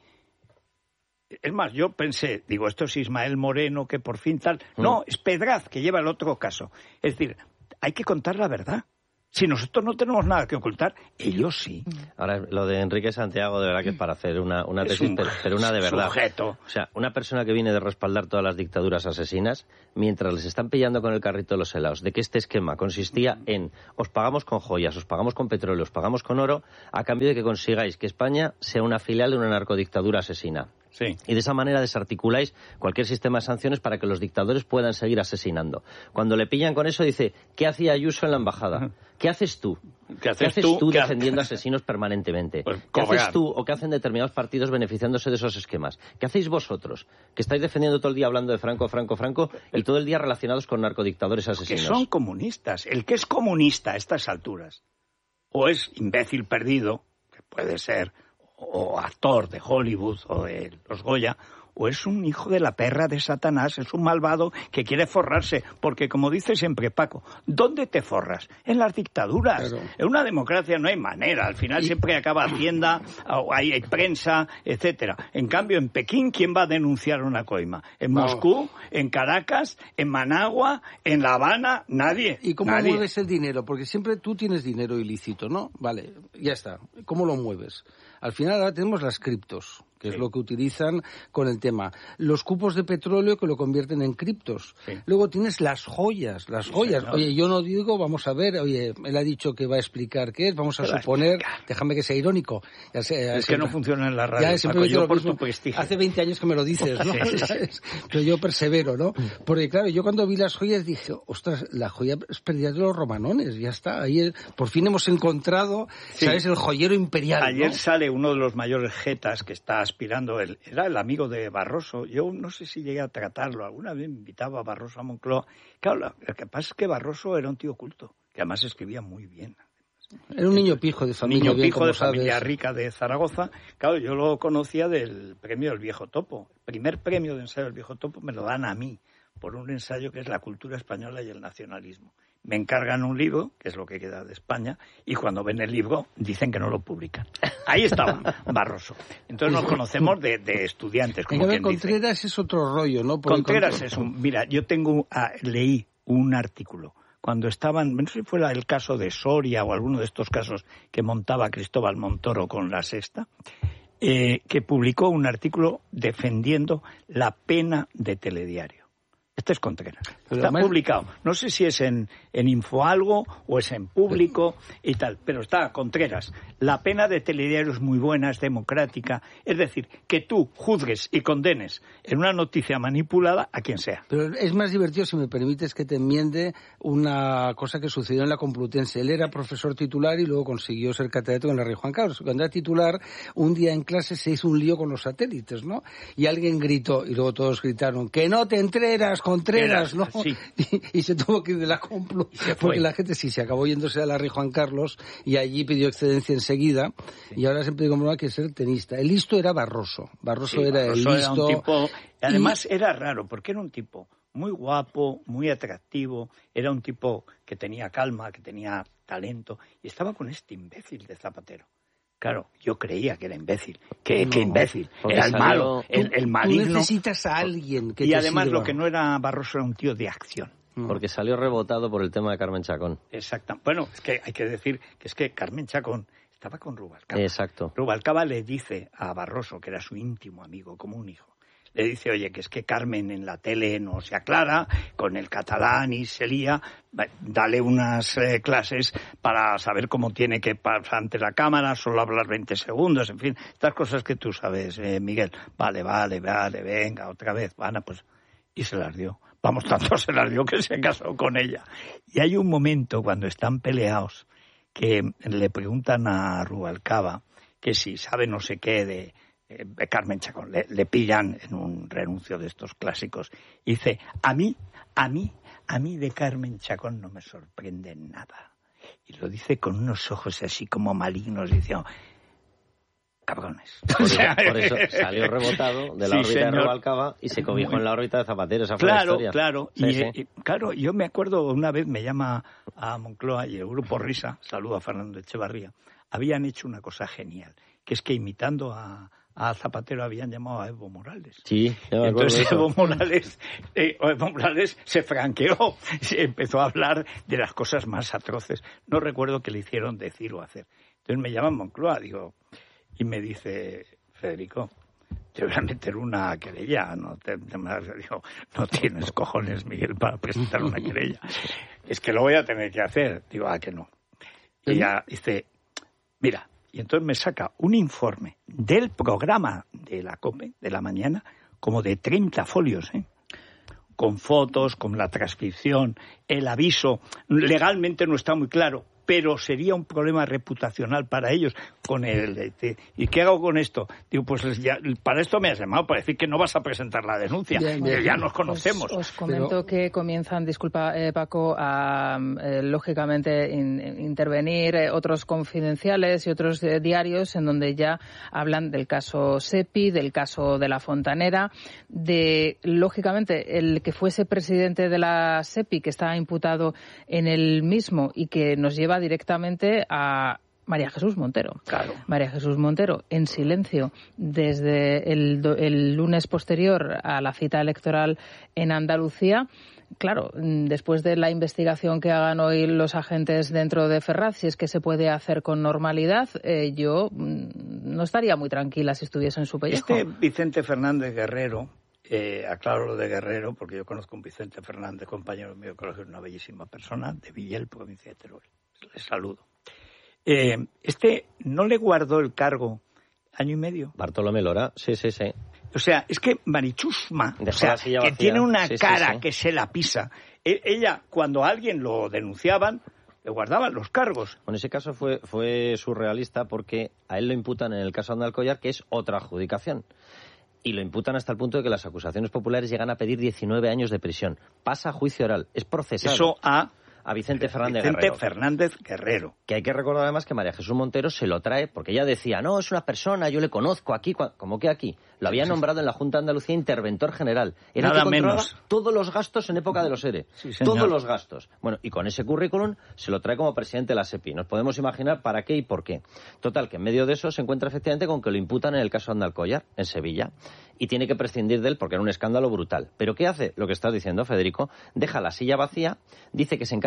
Es más, yo pensé, digo, esto es Ismael Moreno, que por fin tal... Mm. No, es Pedraz, que lleva el otro caso. Es decir, hay que contar la verdad. Si nosotros no tenemos nada que ocultar, ellos sí. Ahora, lo de Enrique Santiago, de verdad que es para hacer una, una tesis, un pero, pero una de verdad. Sujeto. O sea, una persona que viene de respaldar todas las dictaduras asesinas, mientras les están pillando con el carrito de los helados, de que este esquema consistía en os pagamos con joyas, os pagamos con petróleo, os pagamos con oro, a cambio de que consigáis que España sea una filial de una narcodictadura asesina. Sí. Y de esa manera desarticuláis cualquier sistema de sanciones para que los dictadores puedan seguir asesinando. Cuando le pillan con eso, dice, ¿qué hacía Ayuso en la embajada? ¿Qué haces tú? ¿Qué haces, ¿Qué haces tú, tú ¿Qué defendiendo haces? asesinos permanentemente? Pues, ¿Qué haces tú o qué hacen determinados partidos beneficiándose de esos esquemas? ¿Qué hacéis vosotros? Que estáis defendiendo todo el día hablando de Franco, Franco, Franco y todo el día relacionados con narcodictadores asesinos. Que son comunistas. El que es comunista a estas alturas, o es imbécil perdido, que puede ser, o actor de Hollywood o de los Goya, o es un hijo de la perra de Satanás, es un malvado que quiere forrarse, porque como dice siempre Paco, ¿dónde te forras? En las dictaduras. Claro. En una democracia no hay manera, al final y... siempre acaba Hacienda, hay, hay prensa, etcétera. En cambio, en Pekín, ¿quién va a denunciar una coima? En no. Moscú, en Caracas, en Managua, en La Habana, nadie. ¿Y cómo nadie. mueves el dinero? Porque siempre tú tienes dinero ilícito, ¿no? Vale, ya está. ¿Cómo lo mueves? Al final ahora tenemos las criptos, que sí. es lo que utilizan con el tema. Los cupos de petróleo que lo convierten en criptos. Sí. Luego tienes las joyas, las sí, joyas. Señor. Oye, yo no digo, vamos a ver, oye, él ha dicho que va a explicar qué es, vamos a Te suponer, déjame que sea irónico. Ya sé, ya es sé, que no funciona en la radio, ya siempre Paco, yo lo por mismo. tu prestigio. Hace veinte años que me lo dices, ¿no? Sí, sí, sí. Pero yo persevero, ¿no? Porque claro, yo cuando vi las joyas dije, ostras, la joya es perdida de los romanones, ya está. Ahí por fin hemos encontrado, sí. ¿sabes? El joyero imperial. Ayer ¿no? sale uno de los mayores jetas que está aspirando, el, era el amigo de Barroso. Yo no sé si llegué a tratarlo. Alguna vez me invitaba a Barroso a Moncloa. Claro, lo que pasa es que Barroso era un tío culto, que además escribía muy bien. Era un niño pijo de familia. Niño bien, pijo de sabes. familia rica de Zaragoza. Claro, yo lo conocía del premio del Viejo Topo. El primer premio de ensayo del Viejo Topo me lo dan a mí, por un ensayo que es la cultura española y el nacionalismo. Me encargan un libro, que es lo que queda de España, y cuando ven el libro dicen que no lo publican. Ahí estaba Barroso. Entonces nos conocemos de, de estudiantes, como quien dice. Contreras es otro rollo, ¿no? Porque Contreras es un... Mira, yo tengo... Ah, leí un artículo cuando estaban, no sé si fuera el caso de Soria o alguno de estos casos que montaba Cristóbal Montoro con La Sexta, eh, que publicó un artículo defendiendo la pena de telediario. Este es Contreras. Pero está además... publicado. No sé si es en, en Infoalgo o es en Público y tal, pero está Contreras. La pena de telediario es muy buena, es democrática. Es decir, que tú juzgues y condenes en una noticia manipulada a quien sea. Pero es más divertido, si me permites, que te enmiende una cosa que sucedió en la Complutense. Él era profesor titular y luego consiguió ser catedrático en la Rey Juan Carlos. Cuando era titular, un día en clase se hizo un lío con los satélites, ¿no? Y alguien gritó, y luego todos gritaron, ¡que no te entreras, Contreras!, ¿no? Sí. Y, y se tuvo que ir de la Complu, porque la gente sí se acabó yéndose a la Rey Juan Carlos y allí pidió excedencia enseguida, sí. Y ahora siempre digo, no hay que ser tenista. El listo era Barroso. Barroso sí, era Barroso el listo. Era un tipo, además y... era raro, porque era un tipo muy guapo, muy atractivo, era un tipo que tenía calma, que tenía talento, y estaba con este imbécil de Zapatero. Claro, yo creía que era imbécil. ¿Qué, no, qué imbécil? Era el malo, el, el maligno. Tú necesitas a alguien que y te además sirva. Lo que no era Barroso era un tío de acción. Porque salió rebotado por el tema de Carmen Chacón. Exacto. Bueno, es que hay que decir que es que Carmen Chacón estaba con Rubalcaba. Exacto. Rubalcaba le dice a Barroso, que era su íntimo amigo, como un hijo, le dice, oye, que es que Carmen en la tele no se aclara, con el catalán y se lía, dale unas eh, clases para saber cómo tiene que pasar ante la cámara, solo hablar veinte segundos, en fin, estas cosas que tú sabes, eh, Miguel. Vale, vale, vale, venga, otra vez, van, pues, y se las dio. Vamos, tanto se las dio que se casó con ella. Y hay un momento cuando están peleados que le preguntan a Rubalcaba que si sabe no sé qué de... Eh, Carmen Chacón, le, le pillan en un renuncio de estos clásicos y dice, a mí, a mí, a mí de Carmen Chacón no me sorprende nada. Y lo dice con unos ojos así como malignos, diciendo, cabrones. Por eso, por eso salió rebotado de la sí, órbita señor. de Rubalcaba y se cobijó Muy... en la órbita de Zapatero. Esa fue claro, la historia. Claro, sí, y, sí. y, claro, yo me acuerdo una vez me llama a Moncloa y el grupo Risa, saludo a Fernando Echevarría, habían hecho una cosa genial, que es que imitando a a Zapatero habían llamado a Evo Morales. Sí, ya me acuerdo. Entonces Evo Morales, eh, Evo Morales se franqueó, se empezó a hablar de las cosas más atroces. No recuerdo qué le hicieron decir o hacer. Entonces me llaman Moncloa, digo, y me dice, Federico, te voy a meter una querella. No, te, te, digo, no tienes cojones, Miguel, para presentar una querella. Es que lo voy a tener que hacer. Digo, ah, que no. Y ella dice, mira, y entonces me saca un informe del programa de la COPE, de la mañana, como de treinta folios, ¿eh? Con fotos, con la transcripción, el aviso. Legalmente no está muy claro, pero sería un problema reputacional para ellos con el... ¿Y qué hago con esto? Digo, pues ya, para esto me has llamado, para decir que no vas a presentar la denuncia, bien, bien. Que ya nos conocemos. Os, os comento pero... que comienzan, disculpa eh, Paco, a eh, lógicamente in, intervenir eh, otros confidenciales y otros eh, diarios en donde ya hablan del caso SEPI, del caso de la Fontanera, de, lógicamente, el que fuese presidente de la SEPI, que está imputado en el mismo y que nos lleva directamente a María Jesús Montero. Claro. María Jesús Montero, en silencio, desde el, el lunes posterior a la cita electoral en Andalucía. Claro, después de la investigación que hagan hoy los agentes dentro de Ferraz, si es que se puede hacer con normalidad, eh, yo no estaría muy tranquila si estuviese en su pellejo. Este Vicente Fernández Guerrero, eh, aclaro lo de Guerrero, porque yo conozco a un Vicente Fernández, compañero mío de colegio, una bellísima persona, de Villel, provincia de Teruel. Les saludo. Eh, este no le guardó el cargo año y medio. Bartolomé Lora, sí, sí, sí. O sea, es que Marichusma, o sea, que vacía. Tiene una sí, cara sí, sí. que se la pisa. E- ella, cuando a alguien lo denunciaban, le guardaban los cargos. Bueno, ese caso fue, fue surrealista porque a él lo imputan en el caso de Andalcollar, que es otra adjudicación. Y lo imputan hasta el punto de que las acusaciones populares llegan a pedir diecinueve años de prisión. Pasa a juicio oral, es procesado. Eso a... a Vicente Fernández Vicente Guerrero. Fernández Guerrero. Que hay que recordar además que María Jesús Montero se lo trae, porque ella decía, no, es una persona, yo le conozco aquí, ¿cómo que aquí? Lo había nombrado en la Junta de Andalucía interventor general. Era Nada el que controlaba menos. todos los gastos en época de los E R E. Sí, señor. Todos los gastos. Bueno, y con ese currículum se lo trae como presidente de la SEPI. Nos podemos imaginar para qué y por qué. Total, que en medio de eso se encuentra efectivamente con que lo imputan en el caso de Andalcollar, en Sevilla. Y tiene que prescindir de él porque era un escándalo brutal. ¿Pero qué hace? Lo que estás diciendo, Federico. Deja la silla vacía, dice que se encarga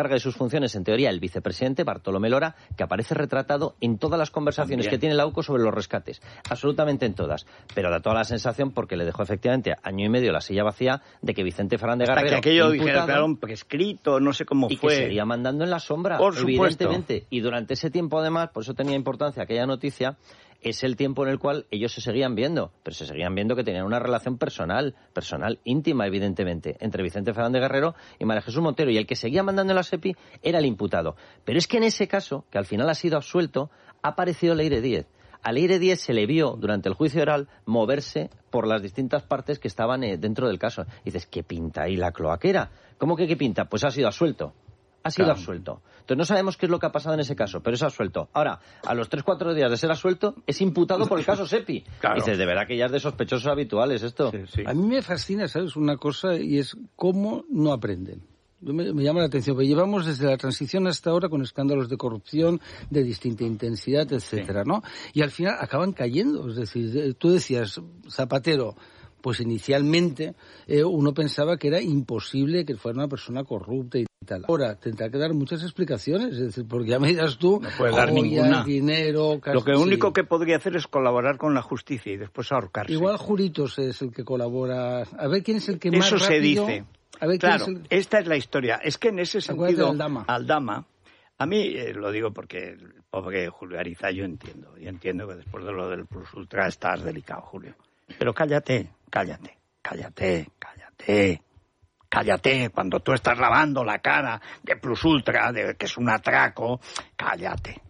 encarga de sus funciones, en teoría, el vicepresidente, Bartolomé Lora, que aparece retratado en todas las conversaciones También. que tiene la U C O sobre los rescates. Absolutamente en todas. Pero da toda la sensación, porque le dejó efectivamente año y medio la silla vacía, de que Vicente Fernández Garrido... Hasta que aquello dijera, claro, un prescrito, no sé cómo y fue. Y que seguía mandando en la sombra, por evidentemente. Supuesto. Y durante ese tiempo, además, por eso tenía importancia aquella noticia, es el tiempo en el cual ellos se seguían viendo, pero se seguían viendo que tenían una relación personal, personal, íntima, evidentemente, entre Vicente Fernández Guerrero y María Jesús Montero, y el que seguía mandando en la SEPI era el imputado. Pero es que en ese caso, que al final ha sido absuelto, ha aparecido Leire Díez. A Leire Díez se le vio, durante el juicio oral, moverse por las distintas partes que estaban eh, dentro del caso. Y dices, ¿qué pinta ahí la cloaquera? ¿Cómo que qué pinta? Pues ha sido absuelto. Ha sido claro. absuelto. Entonces no sabemos qué es lo que ha pasado en ese caso, pero es absuelto. Ahora, a los tres cuatro días de ser absuelto, es imputado por el caso SEPI. Claro. Dices, de verdad que ya es de sospechosos habituales esto. Sí, sí. A mí me fascina, ¿sabes? Una cosa, y es cómo no aprenden. Me, me llama la atención, porque llevamos desde la transición hasta ahora con escándalos de corrupción de distinta intensidad, etcétera, sí. ¿no? Y al final acaban cayendo. Es decir, tú decías, Zapatero... Pues inicialmente eh, uno pensaba que era imposible que fuera una persona corrupta y tal. Ahora tendrá que dar muchas explicaciones, es decir, porque ya me dirás tú, no puede dar ninguna. Dinero, lo que único sí. que podría hacer es colaborar con la justicia y después ahorcarse. Igual Juritos es el que colabora. A ver quién es el que Eso más rápido... se dice. A ver, claro, ¿quién es el... esta es la historia. Es que en ese sentido, Aldama. Aldama, a mí eh, lo digo porque el pobre Julio Ariza, yo entiendo, yo entiendo que después de lo del Plus Ultra estás delicado, Julio. Pero cállate. Cállate, cállate, cállate, cállate. Cuando tú estás lavando la cara de Plus Ultra, de que es un atraco, cállate.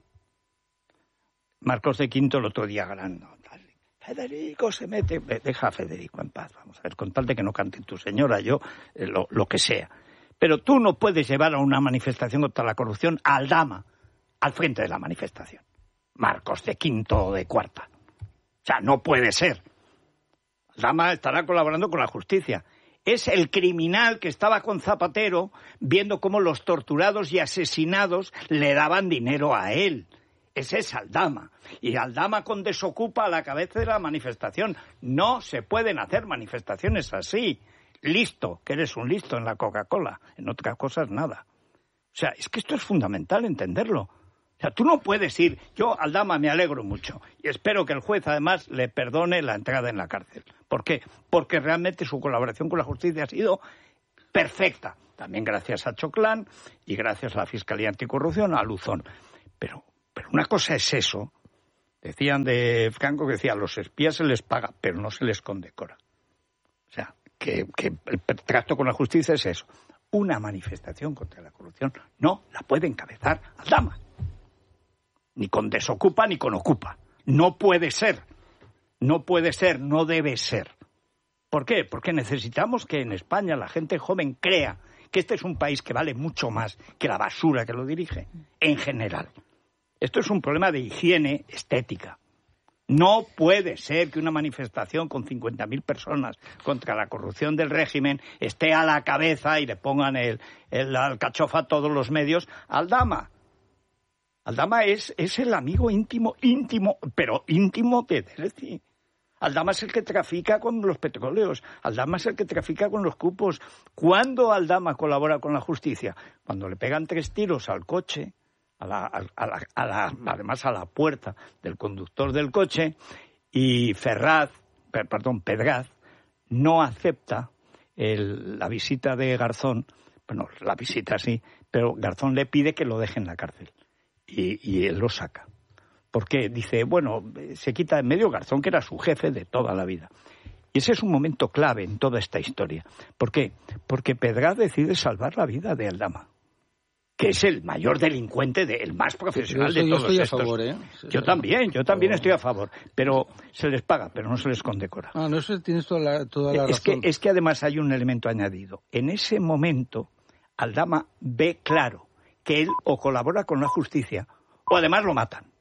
Marcos de Quinto el otro día ganando. Federico se mete... Deja a Federico en paz, vamos a ver, con tal de que no cante tu señora, yo, eh, lo, lo que sea. Pero tú no puedes llevar a una manifestación contra la corrupción a Aldama, al frente de la manifestación. Marcos de Quinto o de Cuarta. O sea, no puede ser. Aldama estará colaborando con la justicia. Es el criminal que estaba con Zapatero viendo cómo los torturados y asesinados le daban dinero a él. Ese es Aldama. Y Aldama con Desocupa a la cabeza de la manifestación. No se pueden hacer manifestaciones así. Listo, que eres un listo en la Coca-Cola. En otras cosas nada. O sea, es que esto es fundamental entenderlo. O sea, tú no puedes ir... Yo, Aldama, me alegro mucho. Y espero que el juez, además, le perdone la entrada en la cárcel. ¿Por qué? Porque realmente su colaboración con la justicia ha sido perfecta. También gracias a Choclán y gracias a la Fiscalía Anticorrupción, a Luzón. Pero, pero una cosa es eso. Decían de Franco que decía, a los espías se les paga, pero no se les condecora. O sea, que, que el trato con la justicia es eso. Una manifestación contra la corrupción no la puede encabezar Aldama. Ni con Desocupa ni con Ocupa. No puede ser. No puede ser, no debe ser. ¿Por qué? Porque necesitamos que en España la gente joven crea que este es un país que vale mucho más que la basura que lo dirige, en general. Esto es un problema de higiene estética. No puede ser que una manifestación con cincuenta mil personas contra la corrupción del régimen esté a la cabeza y le pongan el, el alcachofa a todos los medios a Aldama. Aldama es, es el amigo íntimo, íntimo, pero íntimo de Delcy. Aldama es el que trafica con los petróleos. Aldama es el que trafica con los cupos. ¿Cuándo Aldama colabora con la justicia? Cuando le pegan tres tiros al coche, a la, a la, a la, además a la puerta del conductor del coche, y Ferraz, perdón, Pedraz, no acepta el, la visita de Garzón. Bueno, la visita sí, pero Garzón le pide que lo deje en la cárcel. Y, y él lo saca. Porque dice, bueno, se quita de en medio Garzón, que era su jefe de toda la vida. Y ese es un momento clave en toda esta historia. ¿Por qué? Porque Pedraz decide salvar la vida de Aldama, que es el mayor delincuente, de, el más profesional sí, de todos yo estoy estos. A favor, ¿eh? Yo también, yo también estoy a favor. Pero se les paga, pero no se les condecora. Ah, no, eso tienes toda la, toda la es razón. Que, es que además hay un elemento añadido. En ese momento, Aldama ve claro que él o colabora con la justicia o además lo matan.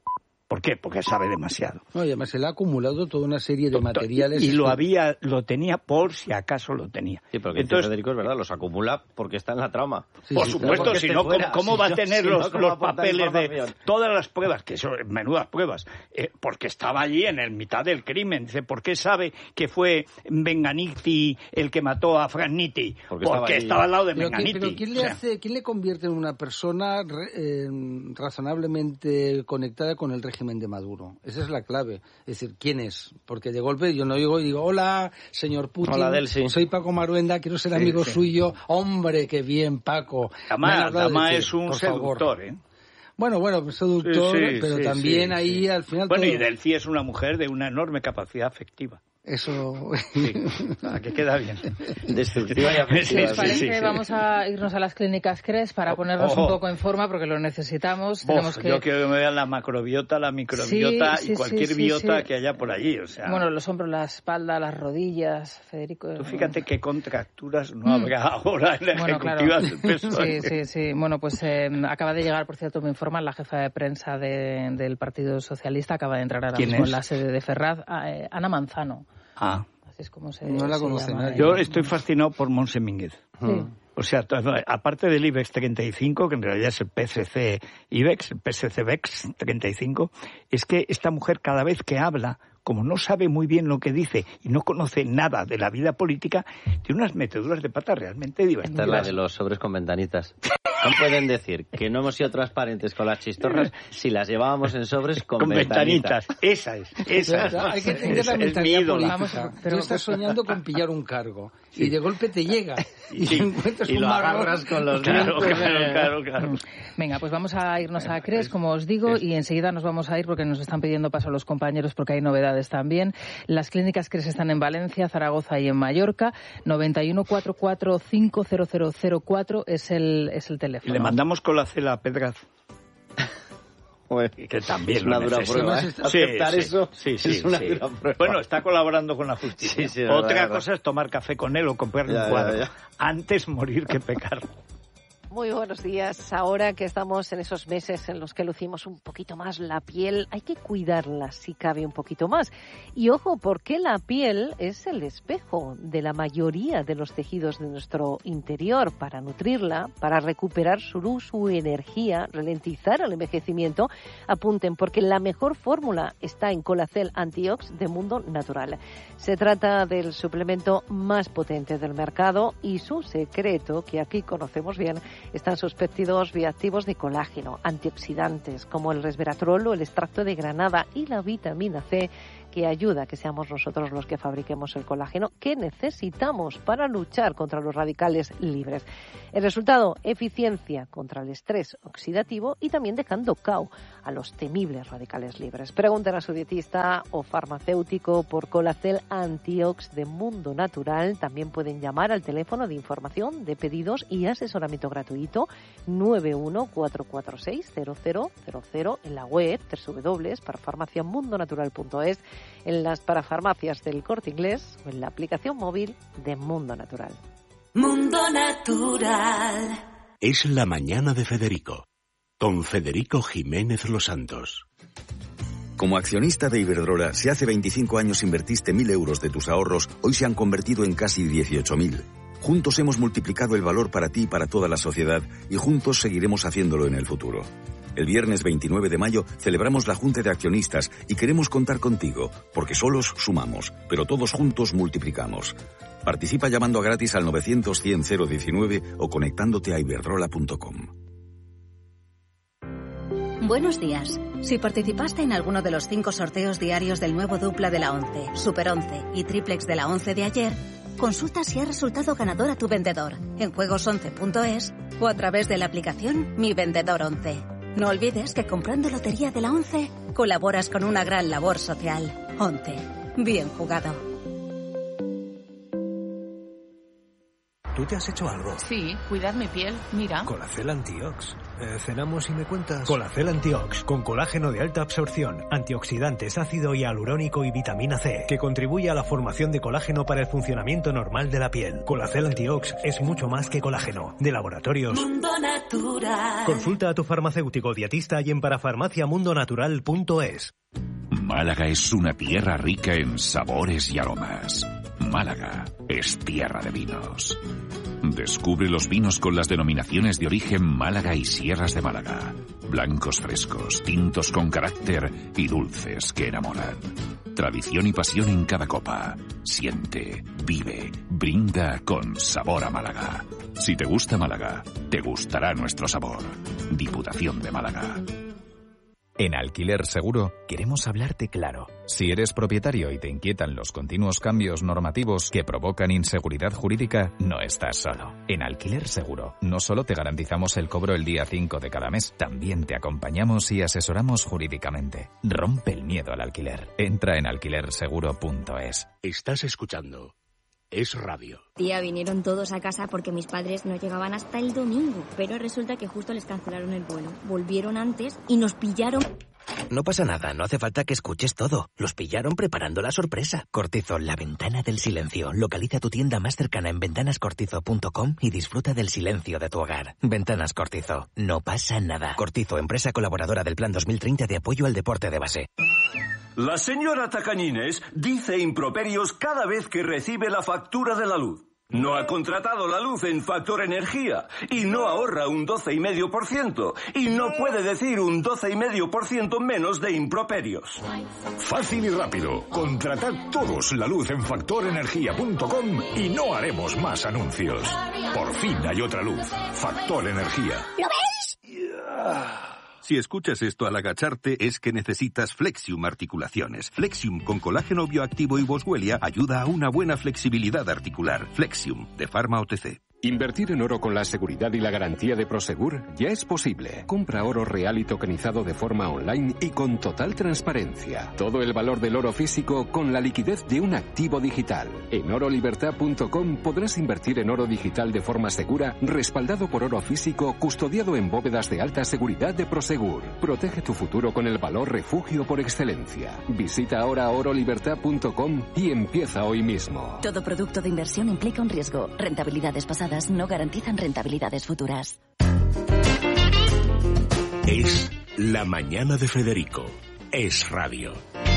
¿Por qué? Porque sabe demasiado. No, y además él ha acumulado toda una serie de materiales. Y lo había, lo tenía por si acaso lo tenía. Sí, pero que Entonces, Federico es verdad, los acumula porque está en la trama. Sí, por sí, supuesto, si no, ¿cómo, cómo si va a tener si los, no, los papeles de todas las pruebas, que son menudas pruebas? Eh, porque estaba allí en el mitad del crimen. Dice, ¿por qué sabe que fue Benganiti el que mató a Frank Nitti? Porque, porque estaba, estaba al lado de pero Benganiti. ¿Pero quién le, o sea, hace, quién le convierte en una persona eh, razonablemente conectada con el régimen de Maduro? Esa es la clave. Es decir, ¿quién es? Porque de golpe yo no digo y digo, hola, señor Putin, hola, Delsi. Soy Paco Maruenda, quiero ser amigo sí, sí. suyo. Hombre, qué bien, Paco. Además, además es un seductor, ¿eh? Bueno, bueno, pues seductor, sí, sí, pero sí, también sí, ahí sí. al final... Bueno, todo... y Delcy es una mujer de una enorme capacidad afectiva. Eso... Sí, a que queda bien. Destructiva y afectiva. ¿Les parece? Sí, sí, sí. Vamos a irnos a las clínicas CRES para ponernos oh, oh. un poco en forma porque lo necesitamos. Oh, Tenemos que... Yo quiero que me vean la macrobiota, la microbiota sí, sí, y cualquier sí, sí, biota sí. que haya por allí. O sea... Bueno, los hombros, la espalda, las rodillas, Federico... Tú fíjate qué contracturas no habrá mm. ahora en la bueno, ejecutiva claro. del P S O E. Sí, sí, sí. Bueno, pues eh, acaba de llegar, por cierto, me informan, la jefa de prensa de, del Partido Socialista, acaba de entrar ahora mismo es? en la sede de Ferraz, eh, Ana Manzano. Ah. Es como se, no la se conoce llama, nadie. Yo estoy fascinado por Montse Mínguez. Sí. O sea, aparte del IBEX treinta y cinco, que en realidad es el P S C IBEX, el P S C BEX treinta y cinco, es que esta mujer cada vez que habla, como no sabe muy bien lo que dice y no conoce nada de la vida política, tiene unas meteduras de pata realmente divertidas. Esta es la de los sobres con ventanitas. No pueden decir que no hemos sido transparentes con las chistorras si las llevábamos en sobres con, con ventanitas. ventanitas. Esa es, esa es. Hay que entender la mentalidad política. Pero tú estás soñando con pillar un cargo sí. y de golpe te llega y, sí. te encuentras y un lo agarras con los claro, claro, claro, claro. Venga, pues vamos a irnos a CRES, como os digo, y enseguida nos vamos a ir porque nos están pidiendo paso los compañeros porque hay novedades también. Las clínicas CRES están en Valencia, Zaragoza y en Mallorca. noventa y uno, cuarenta y cuatro, cinco cero cero cero cuatro es el, es el teléfono. Y le mandamos con la cela a Pedraz. Bueno, que también es una dura prueba, ¿eh? Sí, aceptar sí, eso sí, sí, es una sí. dura prueba. Bueno, está colaborando con la justicia. Sí, sí, Otra verdad, cosa verdad. es tomar café con él o comprarle ya, un cuadro. Ya, ya. Antes morir que pecar. Muy buenos días. Ahora que estamos en esos meses en los que lucimos un poquito más la piel, hay que cuidarla si cabe un poquito más. Y ojo, porque la piel es el espejo de la mayoría de los tejidos de nuestro interior. Para nutrirla, para recuperar su luz, su energía, ralentizar el envejecimiento, apunten, porque la mejor fórmula está en Colacel Antiox de Mundo Natural. Se trata del suplemento más potente del mercado y su secreto, que aquí conocemos bien, están sus péptidos bioactivos de colágeno, antioxidantes como el resveratrol o el extracto de granada y la vitamina C, que ayuda a que seamos nosotros los que fabriquemos el colágeno que necesitamos para luchar contra los radicales libres. El resultado, eficiencia contra el estrés oxidativo y también dejando cao a los temibles radicales libres. Pregunten a su dietista o farmacéutico por Colacel Antiox de Mundo Natural. También pueden llamar al teléfono de información, de pedidos y asesoramiento gratuito nueve uno cuatro cuatro seis cero cero cero cero en la web doble u doble u doble u punto parafarmaciamundonatural punto es, en las parafarmacias del Corte Inglés o en la aplicación móvil de Mundo Natural. Mundo Natural. Es la mañana de Federico, con Federico Jiménez Los Santos. Como accionista de Iberdrola, si hace veinticinco años invertiste mil euros de tus ahorros, hoy se han convertido en casi dieciocho mil. Juntos hemos multiplicado el valor para ti y para toda la sociedad, y juntos seguiremos haciéndolo en el futuro. El viernes veintinueve de mayo celebramos la Junta de Accionistas y queremos contar contigo, porque solos sumamos, pero todos juntos multiplicamos. Participa llamando a gratis al novecientos cien cero diecinueve o conectándote a iberdrola punto com. Buenos días. Si participaste en alguno de los cinco sorteos diarios del nuevo dupla de la once, Super once y triplex de la once de ayer, consulta si ha resultado ganador a tu vendedor en juegos once punto es o a través de la aplicación Mi Vendedor once. No olvides que comprando Lotería de la once colaboras con una gran labor social. once. Bien jugado. ¿Tú te has hecho algo? Sí, cuidad mi piel, mira. Colacel Antiox. Eh, cenamos y me cuentas. Colacel Antiox, con colágeno de alta absorción, antioxidantes, ácido hialurónico y vitamina C, que contribuye a la formación de colágeno para el funcionamiento normal de la piel. Colacel Antiox es mucho más que colágeno. De Laboratorios Mundo Natural. Consulta a tu farmacéutico dietista y en parafarmaciamundonatural punto es. Málaga es una tierra rica en sabores y aromas. Málaga es tierra de vinos. Descubre los vinos con las denominaciones de origen Málaga y Sierras de Málaga. Blancos frescos, tintos con carácter y dulces que enamoran. Tradición y pasión en cada copa. Siente, vive, brinda con sabor a Málaga. Si te gusta Málaga, te gustará nuestro sabor. Diputación de Málaga. En Alquiler Seguro queremos hablarte claro. Si eres propietario y te inquietan los continuos cambios normativos que provocan inseguridad jurídica, no estás solo. En Alquiler Seguro no solo te garantizamos el cobro el día cinco de cada mes, también te acompañamos y asesoramos jurídicamente. Rompe el miedo al alquiler. Entra en alquiler seguro punto es. Estás escuchando Es Radio. Tía, vinieron todos a casa porque mis padres no llegaban hasta el domingo, pero resulta que justo les cancelaron el vuelo. Volvieron antes y nos pillaron. No pasa nada, no hace falta que escuches todo. Los pillaron preparando la sorpresa. Cortizo, la ventana del silencio. Localiza tu tienda más cercana en ventanas cortizo punto com y disfruta del silencio de tu hogar. Ventanas Cortizo, no pasa nada. Cortizo, empresa colaboradora del Plan dos mil treinta de apoyo al deporte de base. La señora Tacañines dice improperios cada vez que recibe la factura de la luz. No ha contratado la luz en Factor Energía y no ahorra un doce coma cinco por ciento y no puede decir un doce coma cinco por ciento menos de improperios. Fácil y rápido. Contratad todos la luz en factor energía punto com y no haremos más anuncios. Por fin hay otra luz. Factor Energía. ¿Lo veis? Si escuchas esto al agacharte es que necesitas Flexium Articulaciones. Flexium con colágeno bioactivo y boswellia ayuda a una buena flexibilidad articular. Flexium, de Pharma O T C. Invertir en oro con la seguridad y la garantía de Prosegur ya es posible. Compra oro real y tokenizado de forma online y con total transparencia. Todo el valor del oro físico con la liquidez de un activo digital. En oro libertad punto com podrás invertir en oro digital de forma segura, respaldado por oro físico, custodiado en bóvedas de alta seguridad de Prosegur. Protege tu futuro con el valor refugio por excelencia. Visita ahora oro libertad punto com y empieza hoy mismo. Todo producto de inversión implica un riesgo. Rentabilidades pasadas no garantizan rentabilidades futuras. Es La Mañana de Federico. Es Radio.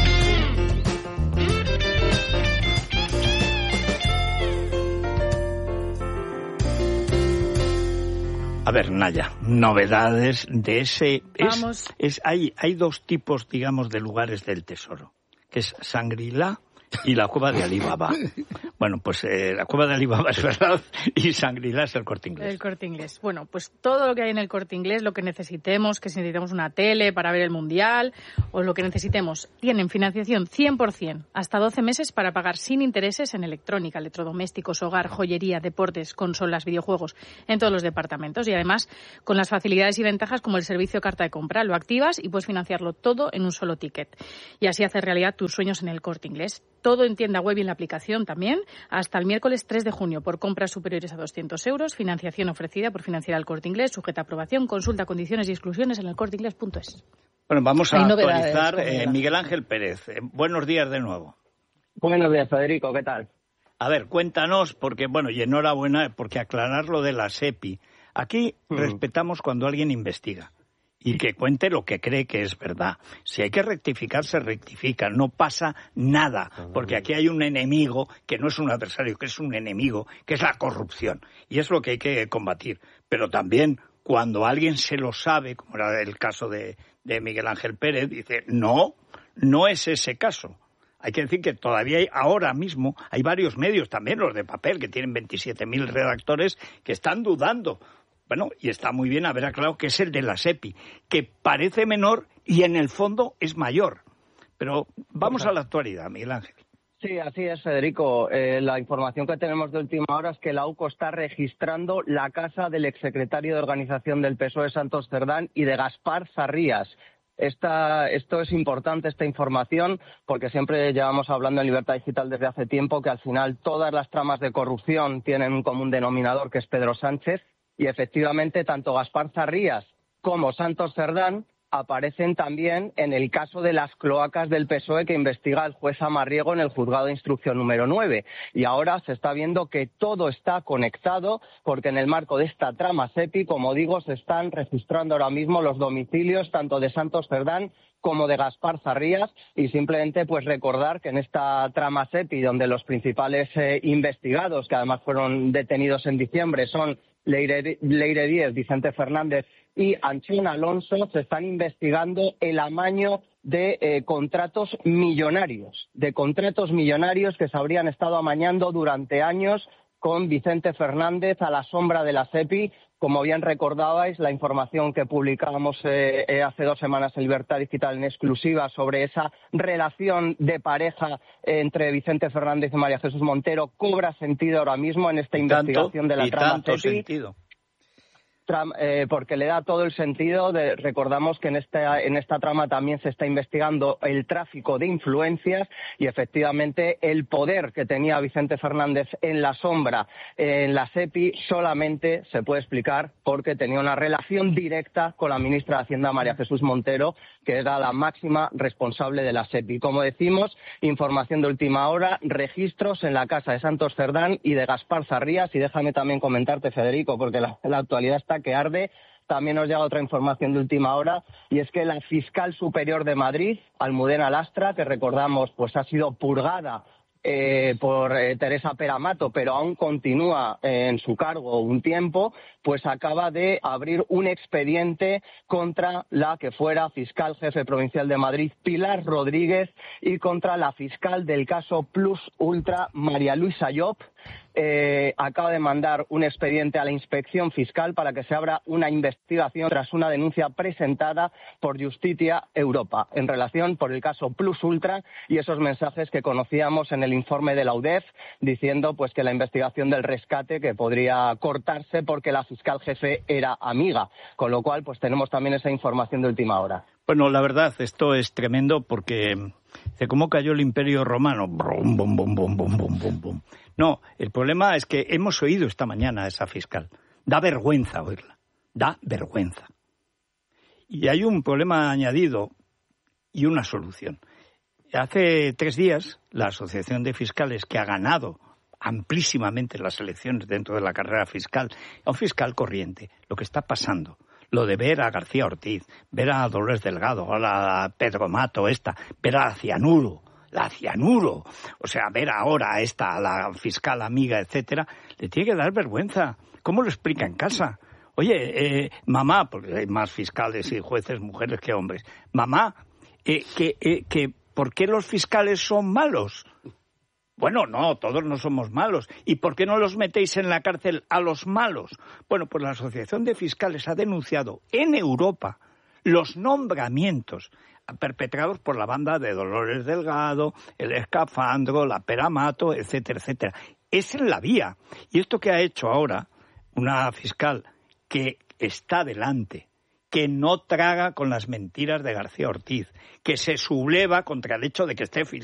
A ver, Naya, novedades de ese... Vamos. Es, es, hay, hay dos tipos, digamos, de lugares del tesoro, que es Shangri-La y la cueva de Alibaba. Bueno, pues eh, la cueva de Alibaba es verdad y Shangri-La es el Corte Inglés. El Corte Inglés. Bueno, pues todo lo que hay en el Corte Inglés, lo que necesitemos, que si necesitamos una tele para ver el Mundial o lo que necesitemos, tienen financiación cien por ciento, hasta doce meses para pagar sin intereses en electrónica, electrodomésticos, hogar, joyería, deportes, consolas, videojuegos, en todos los departamentos. Y además, con las facilidades y ventajas como el servicio carta de compra. Lo activas y puedes financiarlo todo en un solo ticket. Y así hacer realidad tus sueños en el Corte Inglés. Todo en tienda web y en la aplicación también, hasta el miércoles tres de junio, por compras superiores a doscientos euros, financiación ofrecida por Financiera El Corte Inglés, sujeta a aprobación, consulta condiciones y exclusiones en el corte inglés punto es. Bueno, vamos a Hay actualizar. Eh, Miguel Ángel Pérez, eh, buenos días de nuevo. Buenos días, Federico, ¿qué tal? A ver, cuéntanos, porque, bueno, y enhorabuena, porque aclarar lo de la SEPI. Aquí mm. respetamos cuando alguien investiga. Y que cuente lo que cree que es verdad. Si hay que rectificar, se rectifica. No pasa nada. Porque aquí hay un enemigo que no es un adversario, que es un enemigo, que es la corrupción. Y es lo que hay que combatir. Pero también, cuando alguien se lo sabe, como era el caso de, de Miguel Ángel Pérez, dice, no, no es ese caso. Hay que decir que todavía hay, ahora mismo, hay varios medios, también los de papel, que tienen veintisiete mil redactores, que están dudando. Bueno, y está muy bien haber aclarado que es el de la SEPI, que parece menor y en el fondo es mayor. Pero vamos a la actualidad, Miguel Ángel. Sí, así es, Federico. Eh, la información que tenemos de última hora es que la U C O está registrando la casa del exsecretario de Organización del P S O E, Santos Cerdán, y de Gaspar Zarrías. Esta, esto es importante, esta información, porque siempre llevamos hablando en Libertad Digital desde hace tiempo que al final todas las tramas de corrupción tienen un común denominador, que es Pedro Sánchez, y efectivamente tanto Gaspar Zarrías como Santos Cerdán aparecen también en el caso de las cloacas del P S O E que investiga el juez Amarriego en el juzgado de instrucción número nueve. Y ahora se está viendo que todo está conectado, porque en el marco de esta trama SEPI, como digo, se están registrando ahora mismo los domicilios tanto de Santos Cerdán como de Gaspar Zarrías, y simplemente pues recordar que en esta trama SEPI, donde los principales eh, investigados, que además fueron detenidos en diciembre, son Leire, Leire Díez, Vicente Fernández y Anchón Alonso, se están investigando el amaño de eh, contratos millonarios, de contratos millonarios que se habrían estado amañando durante años con Vicente Fernández a la sombra de la SEPI. Como bien recordabais, la información que publicábamos eh, eh, hace dos semanas en Libertad Digital en exclusiva sobre esa relación de pareja eh, entre Vicente Fernández y María Jesús Montero cobra sentido ahora mismo en esta y investigación tanto, de la y trama tanto SEPI. Sentido. Eh, porque le da todo el sentido. De, recordamos que en esta, en esta trama también se está investigando el tráfico de influencias y efectivamente el poder que tenía Vicente Fernández en la sombra en la SEPI solamente se puede explicar porque tenía una relación directa con la ministra de Hacienda, María Jesús Montero, que era la máxima responsable de la SEPI. Como decimos, información de última hora, registros en la casa de Santos Cerdán y de Gaspar Zarrías. Y déjame también comentarte, Federico, porque la, la actualidad está que arde. También nos llega otra información de última hora, y es que la fiscal superior de Madrid, Almudena Lastra, que recordamos pues ha sido purgada eh, por eh, Teresa Peramato, pero aún continúa eh, en su cargo un tiempo, pues acaba de abrir un expediente contra la que fuera fiscal jefe provincial de Madrid, Pilar Rodríguez, y contra la fiscal del caso Plus Ultra, María Luisa Llop. Eh, acaba de mandar un expediente a la Inspección Fiscal para que se abra una investigación tras una denuncia presentada por Justitia Europa en relación por el caso Plus Ultra y esos mensajes que conocíamos en el informe de la U D E F diciendo pues que la investigación del rescate que podría cortarse porque la fiscal jefe era amiga, con lo cual pues tenemos también esa información de última hora. Bueno, la verdad, esto es tremendo porque de cómo cayó el Imperio Romano. Brum, bum, bum, bum, bum, bum, bum, bum. No, el problema es que hemos oído esta mañana a esa fiscal. Da vergüenza oírla, da vergüenza. Y hay un problema añadido y una solución. Hace tres días, la Asociación de Fiscales, que ha ganado amplísimamente las elecciones dentro de la carrera fiscal, a un fiscal corriente, lo que está pasando, lo de ver a García Ortiz, ver a Dolores Delgado, a la Pedro Mato esta, ver a Cianuro, la Cianuro, o sea, ver ahora a esta, a la fiscal amiga, etcétera, le tiene que dar vergüenza. ¿Cómo lo explica en casa? Oye, eh, mamá, porque hay más fiscales y jueces mujeres que hombres, mamá, eh, que, eh, que ¿por qué los fiscales son malos? Bueno, no, todos no somos malos. ¿Y por qué no los metéis en la cárcel a los malos? Bueno, pues la Asociación de Fiscales ha denunciado en Europa los nombramientos perpetrados por la banda de Dolores Delgado, el Escafandro, la Peramato, etcétera, etcétera. Es en la vía. Y esto que ha hecho ahora una fiscal que está delante, que no traga con las mentiras de García Ortiz, que se subleva contra el hecho de que esté